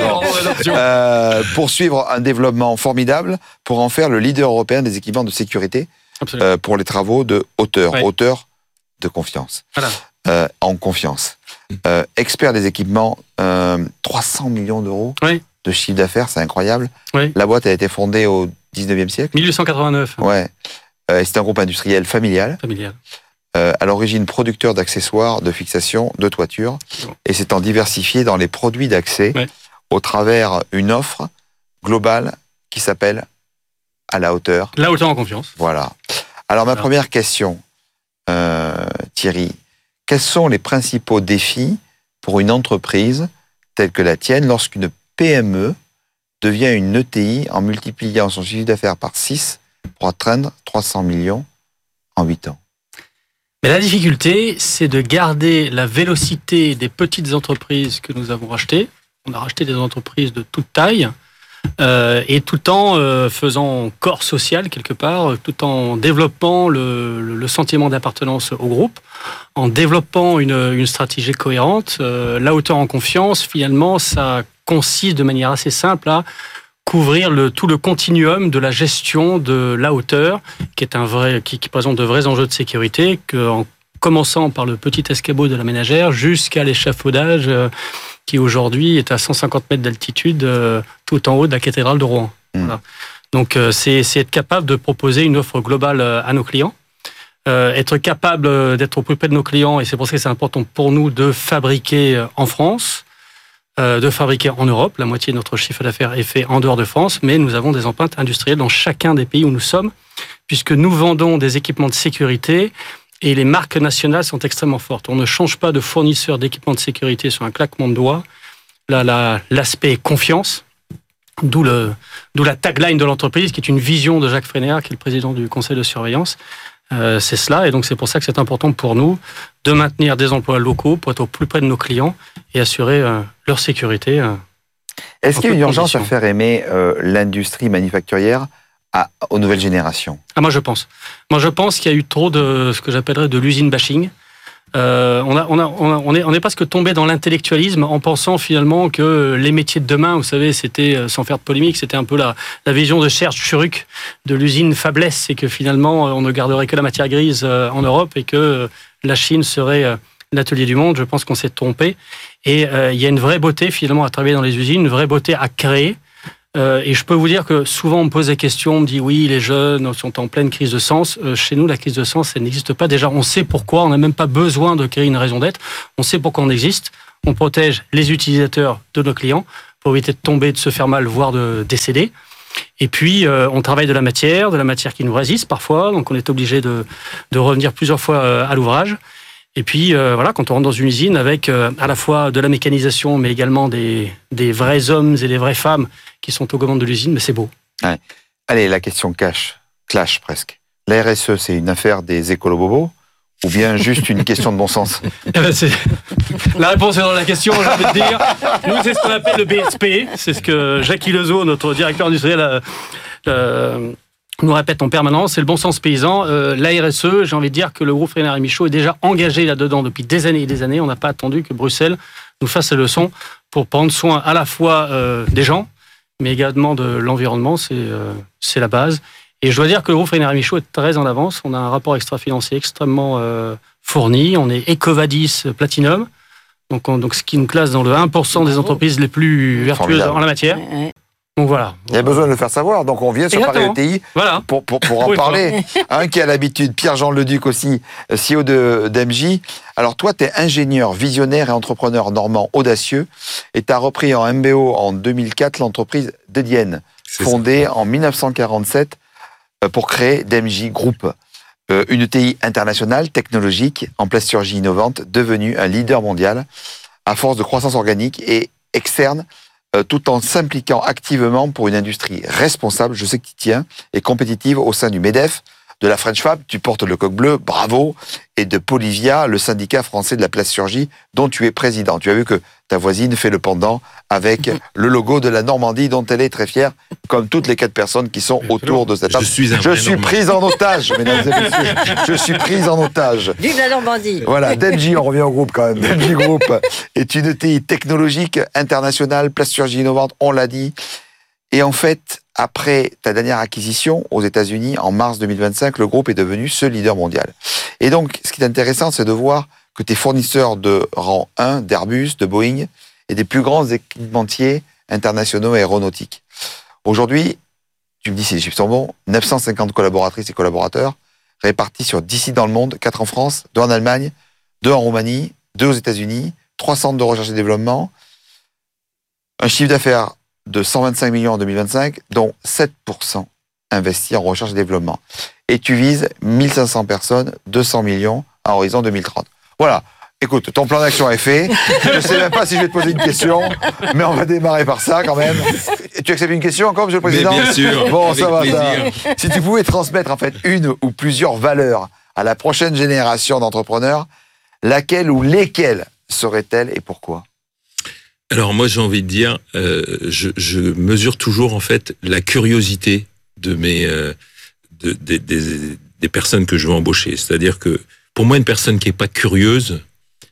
Speaker 14: euh, Poursuivre un développement formidable pour en faire le leader européen des équipements de sécurité euh, pour les travaux de hauteur. Oui. Hauteur de confiance.
Speaker 17: Voilà.
Speaker 14: Euh, en confiance. Euh, expert des équipements, euh, trois cents millions d'euros
Speaker 17: oui.
Speaker 14: de chiffre d'affaires, c'est incroyable.
Speaker 17: Oui.
Speaker 14: La boîte a été fondée au dix-neuvième siècle.
Speaker 17: mille huit cent quatre-vingt-neuf.
Speaker 14: Ouais. Euh, c'est un groupe industriel familial.
Speaker 17: Familial.
Speaker 14: Euh, à l'origine producteur d'accessoires, de fixation, de toiture, bon. Et s'étant diversifié dans les produits d'accès
Speaker 17: oui.
Speaker 14: au travers une offre globale qui s'appelle à la hauteur.
Speaker 17: La hauteur en confiance.
Speaker 14: Voilà. Alors ma
Speaker 17: Alors.
Speaker 14: première question, euh, Thierry. Quels sont les principaux défis pour une entreprise telle que la tienne lorsqu'une P M E devient une E T I en multipliant son chiffre d'affaires par six pour atteindre trois cents millions en huit ans ?
Speaker 17: Mais la difficulté, c'est de garder la vélocité des petites entreprises que nous avons rachetées. On a racheté des entreprises de toute taille, euh, et tout en euh, faisant corps social quelque part, tout en développant le, le sentiment d'appartenance au groupe, en développant une, une stratégie cohérente. Euh, la hauteur en confiance, finalement, ça consiste de manière assez simple à couvrir le, tout le continuum de la gestion de la hauteur, qui est un vrai, qui, qui présente de vrais enjeux de sécurité, que en commençant par le petit escabeau de la ménagère jusqu'à l'échafaudage euh, qui aujourd'hui est à cent cinquante mètres d'altitude euh, tout en haut de la cathédrale de Rouen. Mmh. Voilà. Donc euh, c'est, c'est être capable de proposer une offre globale euh, à nos clients, euh, être capable euh, d'être au plus près de nos clients, et c'est pour ça que c'est important pour nous de fabriquer euh, en France, euh, de fabriquer en Europe. La moitié de notre chiffre d'affaires est fait en dehors de France, mais nous avons des empreintes industrielles dans chacun des pays où nous sommes, puisque nous vendons des équipements de sécurité. Et les marques nationales sont extrêmement fortes. On ne change pas de fournisseur d'équipements de sécurité sur un claquement de doigts. Là, là, l'aspect confiance, d'où, le, d'où la tagline de l'entreprise, qui est une vision de Jacques Freinéard, qui est le président du conseil de surveillance. Euh, c'est cela, et donc c'est pour ça que c'est important pour nous de maintenir des emplois locaux pour être au plus près de nos clients et assurer euh, leur sécurité. Euh,
Speaker 14: Est-ce qu'il y a une urgence à faire aimer euh, l'industrie manufacturière À, aux nouvelles générations?
Speaker 17: Ah, moi je pense. Moi je pense qu'il y a eu trop de ce que j'appellerais de l'usine bashing. Euh, on, a, on, a, on, a, on, est, on est presque tombé dans l'intellectualisme en pensant finalement que les métiers de demain, vous savez, c'était, sans faire de polémique, c'était un peu la, la vision de Serge Schuruck de l'usine Fabless, et que finalement on ne garderait que la matière grise en Europe et que la Chine serait l'atelier du monde. Je pense qu'on s'est trompé. Et euh, il y a une vraie beauté finalement à travailler dans les usines, une vraie beauté à créer. Euh, et je peux vous dire que souvent on me pose des questions, on me dit oui, les jeunes sont en pleine crise de sens. Euh, chez nous, la crise de sens, elle n'existe pas. Déjà, on sait pourquoi, on n'a même pas besoin de créer une raison d'être. On sait pourquoi on existe. On protège les utilisateurs de nos clients pour éviter de tomber, de se faire mal, voire de décéder. Et puis, euh, on travaille de la matière, de la matière qui nous résiste parfois, donc on est obligé de, de revenir plusieurs fois euh, à l'ouvrage. Et puis, euh, voilà, quand on rentre dans une usine avec euh, à la fois de la mécanisation, mais également des, des vrais hommes et des vraies femmes qui sont aux commandes de l'usine, mais c'est beau.
Speaker 14: Ouais. Allez, la question cash, clash presque. La R S E, c'est une affaire des écolo-bobos ou bien juste une question de bon sens?
Speaker 17: c'est... La réponse est dans la question, j'ai envie de dire. Nous, c'est ce qu'on appelle le B S P. C'est ce que Jacques Ilezo, notre directeur industriel, euh, euh, nous répète en permanence, c'est le bon sens paysan. Euh, la R S E, j'ai envie de dire que le groupe Freinéard et Michaud est déjà engagé là-dedans depuis des années et des années. On n'a pas attendu que Bruxelles nous fasse la leçon pour prendre soin à la fois euh, des gens, mais également de l'environnement. C'est, euh, c'est la base. Et je dois dire que le groupe Freinéard et Michaud est très en avance. On a un rapport extra-financier extrêmement euh, fourni. On est EcoVadis Platinum, donc, on, donc ce qui nous classe dans le un pour cent des entreprises les plus vertueuses en la matière. Donc voilà.
Speaker 14: Il y a besoin de le faire savoir. Donc on vient sur Paris E T I
Speaker 17: voilà.
Speaker 14: pour, pour, pour en oui, parler. Un qui a l'habitude, Pierre-Jean Leduc aussi, C E O de, d'M J. Alors toi, tu es ingénieur, visionnaire et entrepreneur normand audacieux. Et tu as repris en M B O en deux mille quatre l'entreprise Dedienne, fondée ça. en dix-neuf cent quarante-sept pour créer d'M J Group. Une E T I internationale, technologique, en plasturgie innovante, devenue un leader mondial à force de croissance organique et externe, tout en s'impliquant activement pour une industrie responsable, je sais que tu tiens, et compétitive au sein du MEDEF, de la French Fab, tu portes le coq bleu, bravo, et de Polyvia, le syndicat français de la plasturgie, dont tu es président. Tu as vu que ta voisine fait le pendant avec le logo de la Normandie, dont elle est très fière, comme toutes les quatre personnes qui sont autour de cette table.
Speaker 18: Je suis, un
Speaker 14: je suis prise en otage, mesdames et messieurs. Je suis prise en otage.
Speaker 16: Vive la Normandie.
Speaker 14: Voilà, d'M J, on revient au groupe quand même. d'M J Group est une E T I technologique, internationale, plasturgie innovante, on l'a dit. Et en fait, après ta dernière acquisition aux États-Unis, en mars deux mille vingt-cinq, le groupe est devenu ce leader mondial. Et donc, ce qui est intéressant, c'est de voir que tes fournisseurs de rang un, d'Airbus, de Boeing, et des plus grands équipementiers internationaux aéronautiques. Aujourd'hui, tu me dis si les chiffres sont bons, neuf cent cinquante collaboratrices et collaborateurs, répartis sur dix sites dans le monde, quatre en France, deux en Allemagne, deux en Roumanie, deux aux États-Unis, trois centres de recherche et développement, un chiffre d'affaires de cent vingt-cinq millions en deux mille vingt-cinq, dont sept pour cent investis en recherche et développement. Et tu vises mille cinq cents personnes, deux cents millions à horizon deux mille trente. Voilà. Écoute, ton plan d'action est fait. Je ne sais même pas si je vais te poser une question, mais on va démarrer par ça quand même. Tu acceptes une question encore, Monsieur le Président?
Speaker 18: Mais bien sûr.
Speaker 14: Bon, ça va.
Speaker 18: plaisir.
Speaker 14: Ça. Si tu pouvais transmettre en fait une ou plusieurs valeurs à la prochaine génération d'entrepreneurs, laquelle ou lesquelles seraient-elles et pourquoi?
Speaker 18: Alors moi j'ai envie de dire, euh, je, je mesure toujours en fait la curiosité de mes euh, de, de, des, des personnes que je veux embaucher. C'est-à-dire que pour moi une personne qui est pas curieuse,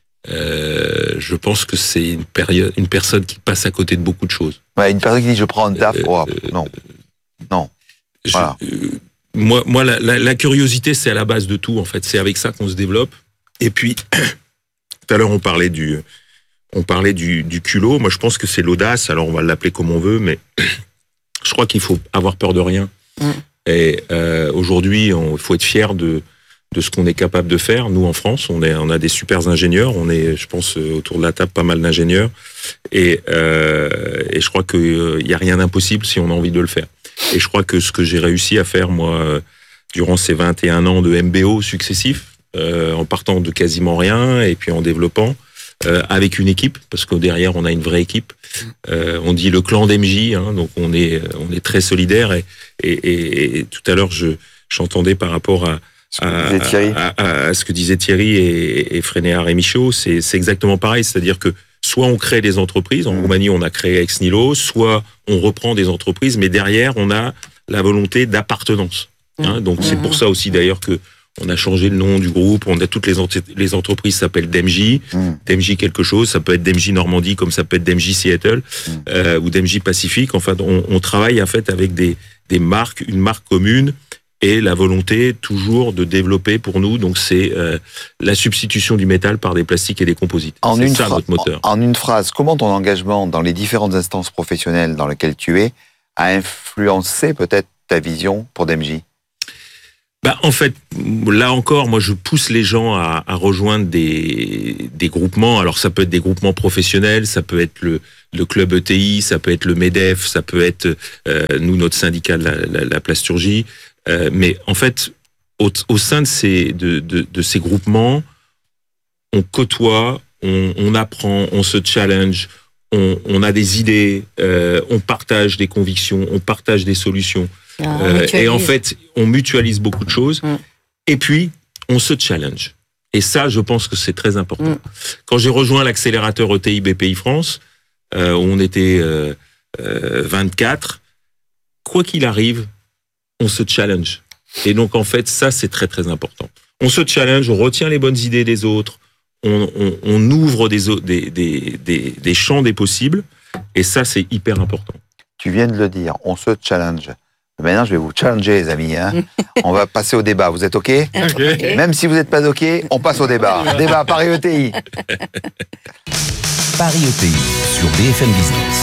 Speaker 18: euh, je pense que c'est une période, une personne qui passe à côté de beaucoup de choses.
Speaker 14: Ouais, une personne qui dit je prends un taf, euh, oh, non, non.
Speaker 18: Je,
Speaker 14: voilà.
Speaker 18: euh, moi, moi la, la, la curiosité c'est à la base de tout en fait. C'est avec ça qu'on se développe. Et puis tout à l'heure on parlait du On parlait du, du culot. Moi, je pense que c'est l'audace. Alors, on va l'appeler comme on veut, mais je crois qu'il faut avoir peur de rien. Mm. Et euh, aujourd'hui, il faut être fier de de ce qu'on est capable de faire. Nous, en France, on est, on a des super ingénieurs. On est, je pense, autour de la table, pas mal d'ingénieurs. Et euh, et je crois que il y a rien d'impossible si on a envie de le faire. Et je crois que ce que j'ai réussi à faire, moi, durant ces vingt et un ans de M B O successifs, euh, en partant de quasiment rien et puis en développant. Euh, avec une équipe, parce que derrière on a une vraie équipe. Euh, on dit le clan d'M J, hein, donc on est on est très solidaire. Et, et, et, et tout à l'heure, je j'entendais par rapport à à, à, à, à ce que disaient Thierry et, et Frénéard et Michaud, c'est c'est exactement pareil. C'est-à-dire que soit on crée des entreprises. En Roumanie, on a créé Ex Nihilo. Soit on reprend des entreprises, mais derrière on a la volonté d'appartenance. Hein, donc c'est pour ça aussi d'ailleurs que on a changé le nom du groupe, on a toutes les, ent- les entreprises s'appellent D M J, mm. D M J quelque chose, ça peut être D M J Normandie comme ça peut être D M J Seattle mm. euh, ou D M J Pacifique. Enfin, on, on travaille en fait avec des, des marques, une marque commune et la volonté toujours de développer pour nous. Donc c'est euh, la substitution du métal par des plastiques et des composites.
Speaker 14: En
Speaker 18: c'est
Speaker 14: une
Speaker 18: ça
Speaker 14: fra-
Speaker 18: notre moteur.
Speaker 14: En, en une phrase, comment ton engagement dans les différentes instances professionnelles dans lesquelles tu es a influencé peut-être ta vision pour D M J ?
Speaker 18: Bah, en fait, là encore, moi, je pousse les gens à, à rejoindre des, des groupements. Alors, ça peut être des groupements professionnels, ça peut être le, le club E T I, ça peut être le MEDEF, ça peut être, euh, nous, notre syndicat de la, la, la plasturgie. Euh, mais en fait, au, au sein de ces, de, de, de ces groupements, on côtoie, on, on apprend, on se challenge, on, on a des idées, euh, on partage des convictions, on partage des solutions. Ah, euh, et en fait, on mutualise beaucoup de choses. Mm. Et puis, on se challenge. Et ça, je pense que c'est très important. Mm. Quand j'ai rejoint l'accélérateur E T I B P I France, euh, où on était euh, euh, vingt-quatre, quoi qu'il arrive, on se challenge. Et donc, en fait, ça, c'est très, très important. On se challenge, on retient les bonnes idées des autres, on, on, on ouvre des, des, des, des, des champs des possibles. Et ça, c'est hyper important.
Speaker 14: Tu viens de le dire, on se challenge. Maintenant, je vais vous challenger, les amis. Hein. On va passer au débat. Vous êtes OK ?
Speaker 18: Okay.
Speaker 14: Même si vous n'êtes pas OK, on passe au débat. Débat Paris E T I.
Speaker 5: Paris E T I sur B F M Business.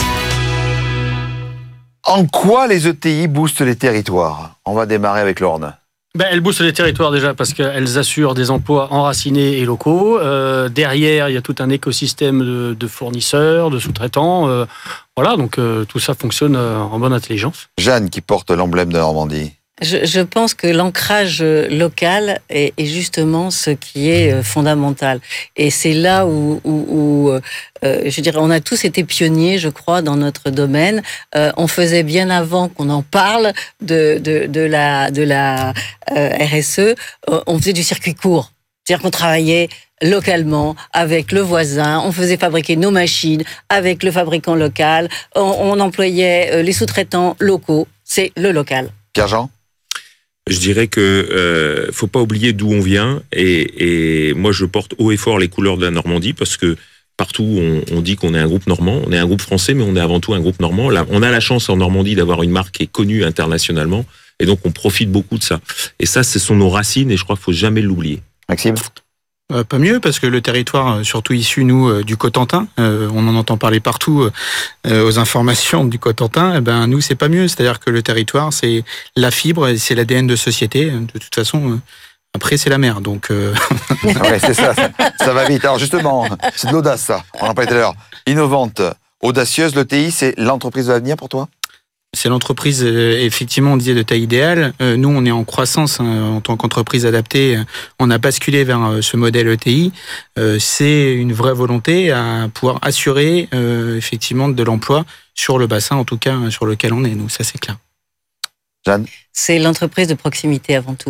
Speaker 14: En quoi les E T I boostent les territoires ? On va démarrer avec Lorne.
Speaker 17: Ben, elles boostent les territoires déjà parce qu'elles assurent des emplois enracinés et locaux. Euh, derrière, il y a tout un écosystème de, de fournisseurs, de sous-traitants. Euh, voilà, donc euh, tout ça fonctionne euh, en bonne intelligence.
Speaker 14: Jeanne, qui porte l'emblème de Normandie.
Speaker 16: Je, je pense que l'ancrage local est, est justement ce qui est fondamental. Et c'est là où, où, où euh, je dirais, on a tous été pionniers, je crois, dans notre domaine. Euh, on faisait bien avant qu'on en parle de, de, de la, de la euh, R S E, euh, on faisait du circuit court. C'est-à-dire qu'on travaillait localement avec le voisin, on faisait fabriquer nos machines avec le fabricant local, on, on employait les sous-traitants locaux. C'est le local.
Speaker 14: Pierre-Jean ?
Speaker 18: Je dirais que euh, faut pas oublier d'où on vient et, et moi je porte haut et fort les couleurs de la Normandie parce que partout on, on dit qu'on est un groupe normand, on est un groupe français mais on est avant tout un groupe normand. Là, on a la chance en Normandie d'avoir une marque qui est connue internationalement et donc on profite beaucoup de ça. Et ça, ce sont nos racines et je crois qu'il faut jamais l'oublier.
Speaker 14: Maxime ?
Speaker 15: Euh, pas mieux, parce que le territoire, surtout issu, nous, euh, du Cotentin, euh, on en entend parler partout euh, aux informations du Cotentin, eh ben, nous, c'est pas mieux. C'est-à-dire que le territoire, c'est la fibre, c'est l'A D N de société. De toute façon, euh, après, c'est la mer. Donc, euh...
Speaker 14: ouais, c'est ça, ça, ça va vite. Alors justement, c'est de l'audace, ça. On en parlait tout à l'heure. Innovante, audacieuse, l'E T I, c'est l'entreprise de l'avenir pour toi ?
Speaker 15: C'est l'entreprise, euh, effectivement, on disait de taille idéale. Euh, nous, on est en croissance hein, en tant qu'entreprise adaptée. On a basculé vers euh, ce modèle E T I. Euh, c'est une vraie volonté à pouvoir assurer euh, effectivement de l'emploi sur le bassin, en tout cas sur lequel on est. Nous, ça c'est clair.
Speaker 14: Jeanne ?
Speaker 16: C'est l'entreprise de proximité avant tout.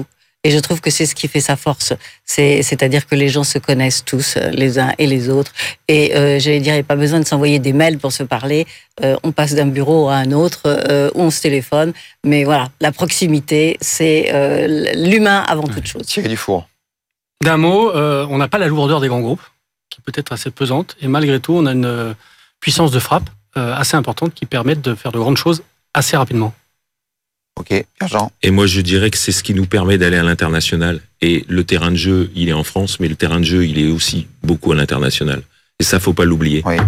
Speaker 16: Et je trouve que c'est ce qui fait sa force. C'est, c'est-à-dire que les gens se connaissent tous, les uns et les autres. Et euh, j'allais dire, il n'y a pas besoin de s'envoyer des mails pour se parler. Euh, on passe d'un bureau à un autre, euh, on se téléphone. Mais voilà, la proximité, c'est euh, l'humain avant toute chose.
Speaker 14: Thierry Dufour.
Speaker 17: D'un mot, euh, on n'a pas la lourdeur des grands groupes, qui peut être assez pesante. Et malgré tout, on a une puissance de frappe euh, assez importante qui permet de faire de grandes choses assez rapidement.
Speaker 14: Ok, Jean.
Speaker 18: Et moi, je dirais que c'est ce qui nous permet d'aller à l'international. Et le terrain de jeu, il est en France, mais le terrain de jeu, il est aussi beaucoup à l'international. Et ça, faut pas l'oublier.
Speaker 14: Oui,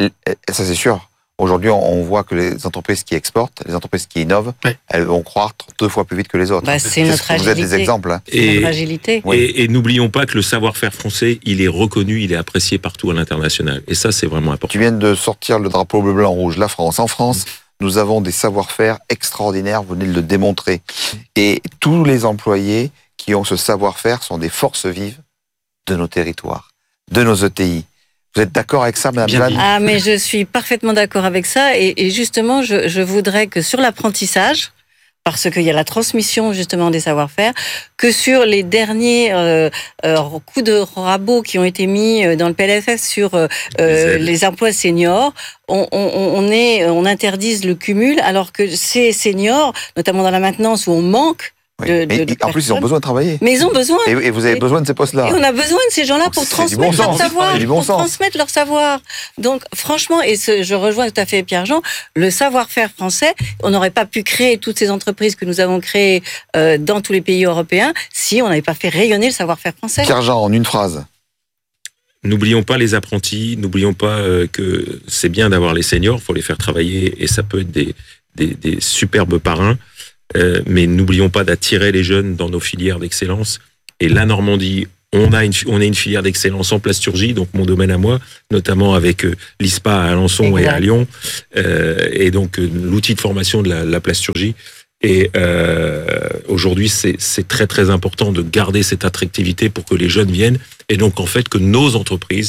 Speaker 14: ça c'est sûr. Aujourd'hui, on voit que les entreprises qui exportent, les entreprises qui innovent, oui. elles vont croître deux fois plus vite que les autres.
Speaker 16: Bah, c'est notre agilité.
Speaker 14: Vous êtes des exemples. Hein.
Speaker 16: C'est notre agilité.
Speaker 18: Et, et, et n'oublions pas que le savoir-faire français, il est reconnu, il est apprécié partout à l'international. Et ça, c'est vraiment important.
Speaker 14: Tu viens de sortir le drapeau bleu, blanc, rouge, la France. En France, nous avons des savoir-faire extraordinaires, vous venez de le démontrer. Et tous les employés qui ont ce savoir-faire sont des forces vives de nos territoires, de nos E T I. Vous êtes d'accord avec ça, Mme Jeanne ?
Speaker 16: Ah, mais je suis parfaitement d'accord avec ça. Et, et justement, je, je voudrais que sur l'apprentissage, parce qu'il y a la transmission justement des savoir-faire, que sur les derniers euh, euh, coups de rabot qui ont été mis dans le P L F S sur euh, les, les emplois seniors, on, on, on, est, on interdise le cumul, alors que ces seniors, notamment dans la maintenance où on manque,
Speaker 14: Oui.
Speaker 16: De,
Speaker 14: mais
Speaker 16: de, de
Speaker 14: en plus, ils ont besoin de travailler.
Speaker 16: Mais ils ont besoin.
Speaker 14: Et, et vous avez et, besoin de ces postes-là.
Speaker 16: Et on a besoin de ces gens-là pour transmettre
Speaker 14: bon
Speaker 16: leur savoir.
Speaker 14: bon
Speaker 16: pour
Speaker 14: sens.
Speaker 16: transmettre leur savoir. Donc, franchement, et ce, je rejoins tout à fait Pierre-Jean, le savoir-faire français, on n'aurait pas pu créer toutes ces entreprises que nous avons créées euh, dans tous les pays européens si on n'avait pas fait rayonner le savoir-faire français.
Speaker 14: Pierre-Jean, en une phrase.
Speaker 18: N'oublions pas les apprentis, n'oublions pas euh, que c'est bien d'avoir les seniors, il faut les faire travailler et ça peut être des, des, des superbes parrains. Euh, mais n'oublions pas d'attirer les jeunes dans nos filières d'excellence. Et la Normandie, on a une, on a une filière d'excellence en plasturgie, donc mon domaine à moi, notamment avec euh, l'I S P A à Alençon exact. Et à Lyon, euh, et donc euh, l'outil de formation de la, la plasturgie. Et euh, aujourd'hui, c'est, c'est très très important de garder cette attractivité pour que les jeunes viennent, et donc en fait que nos entreprises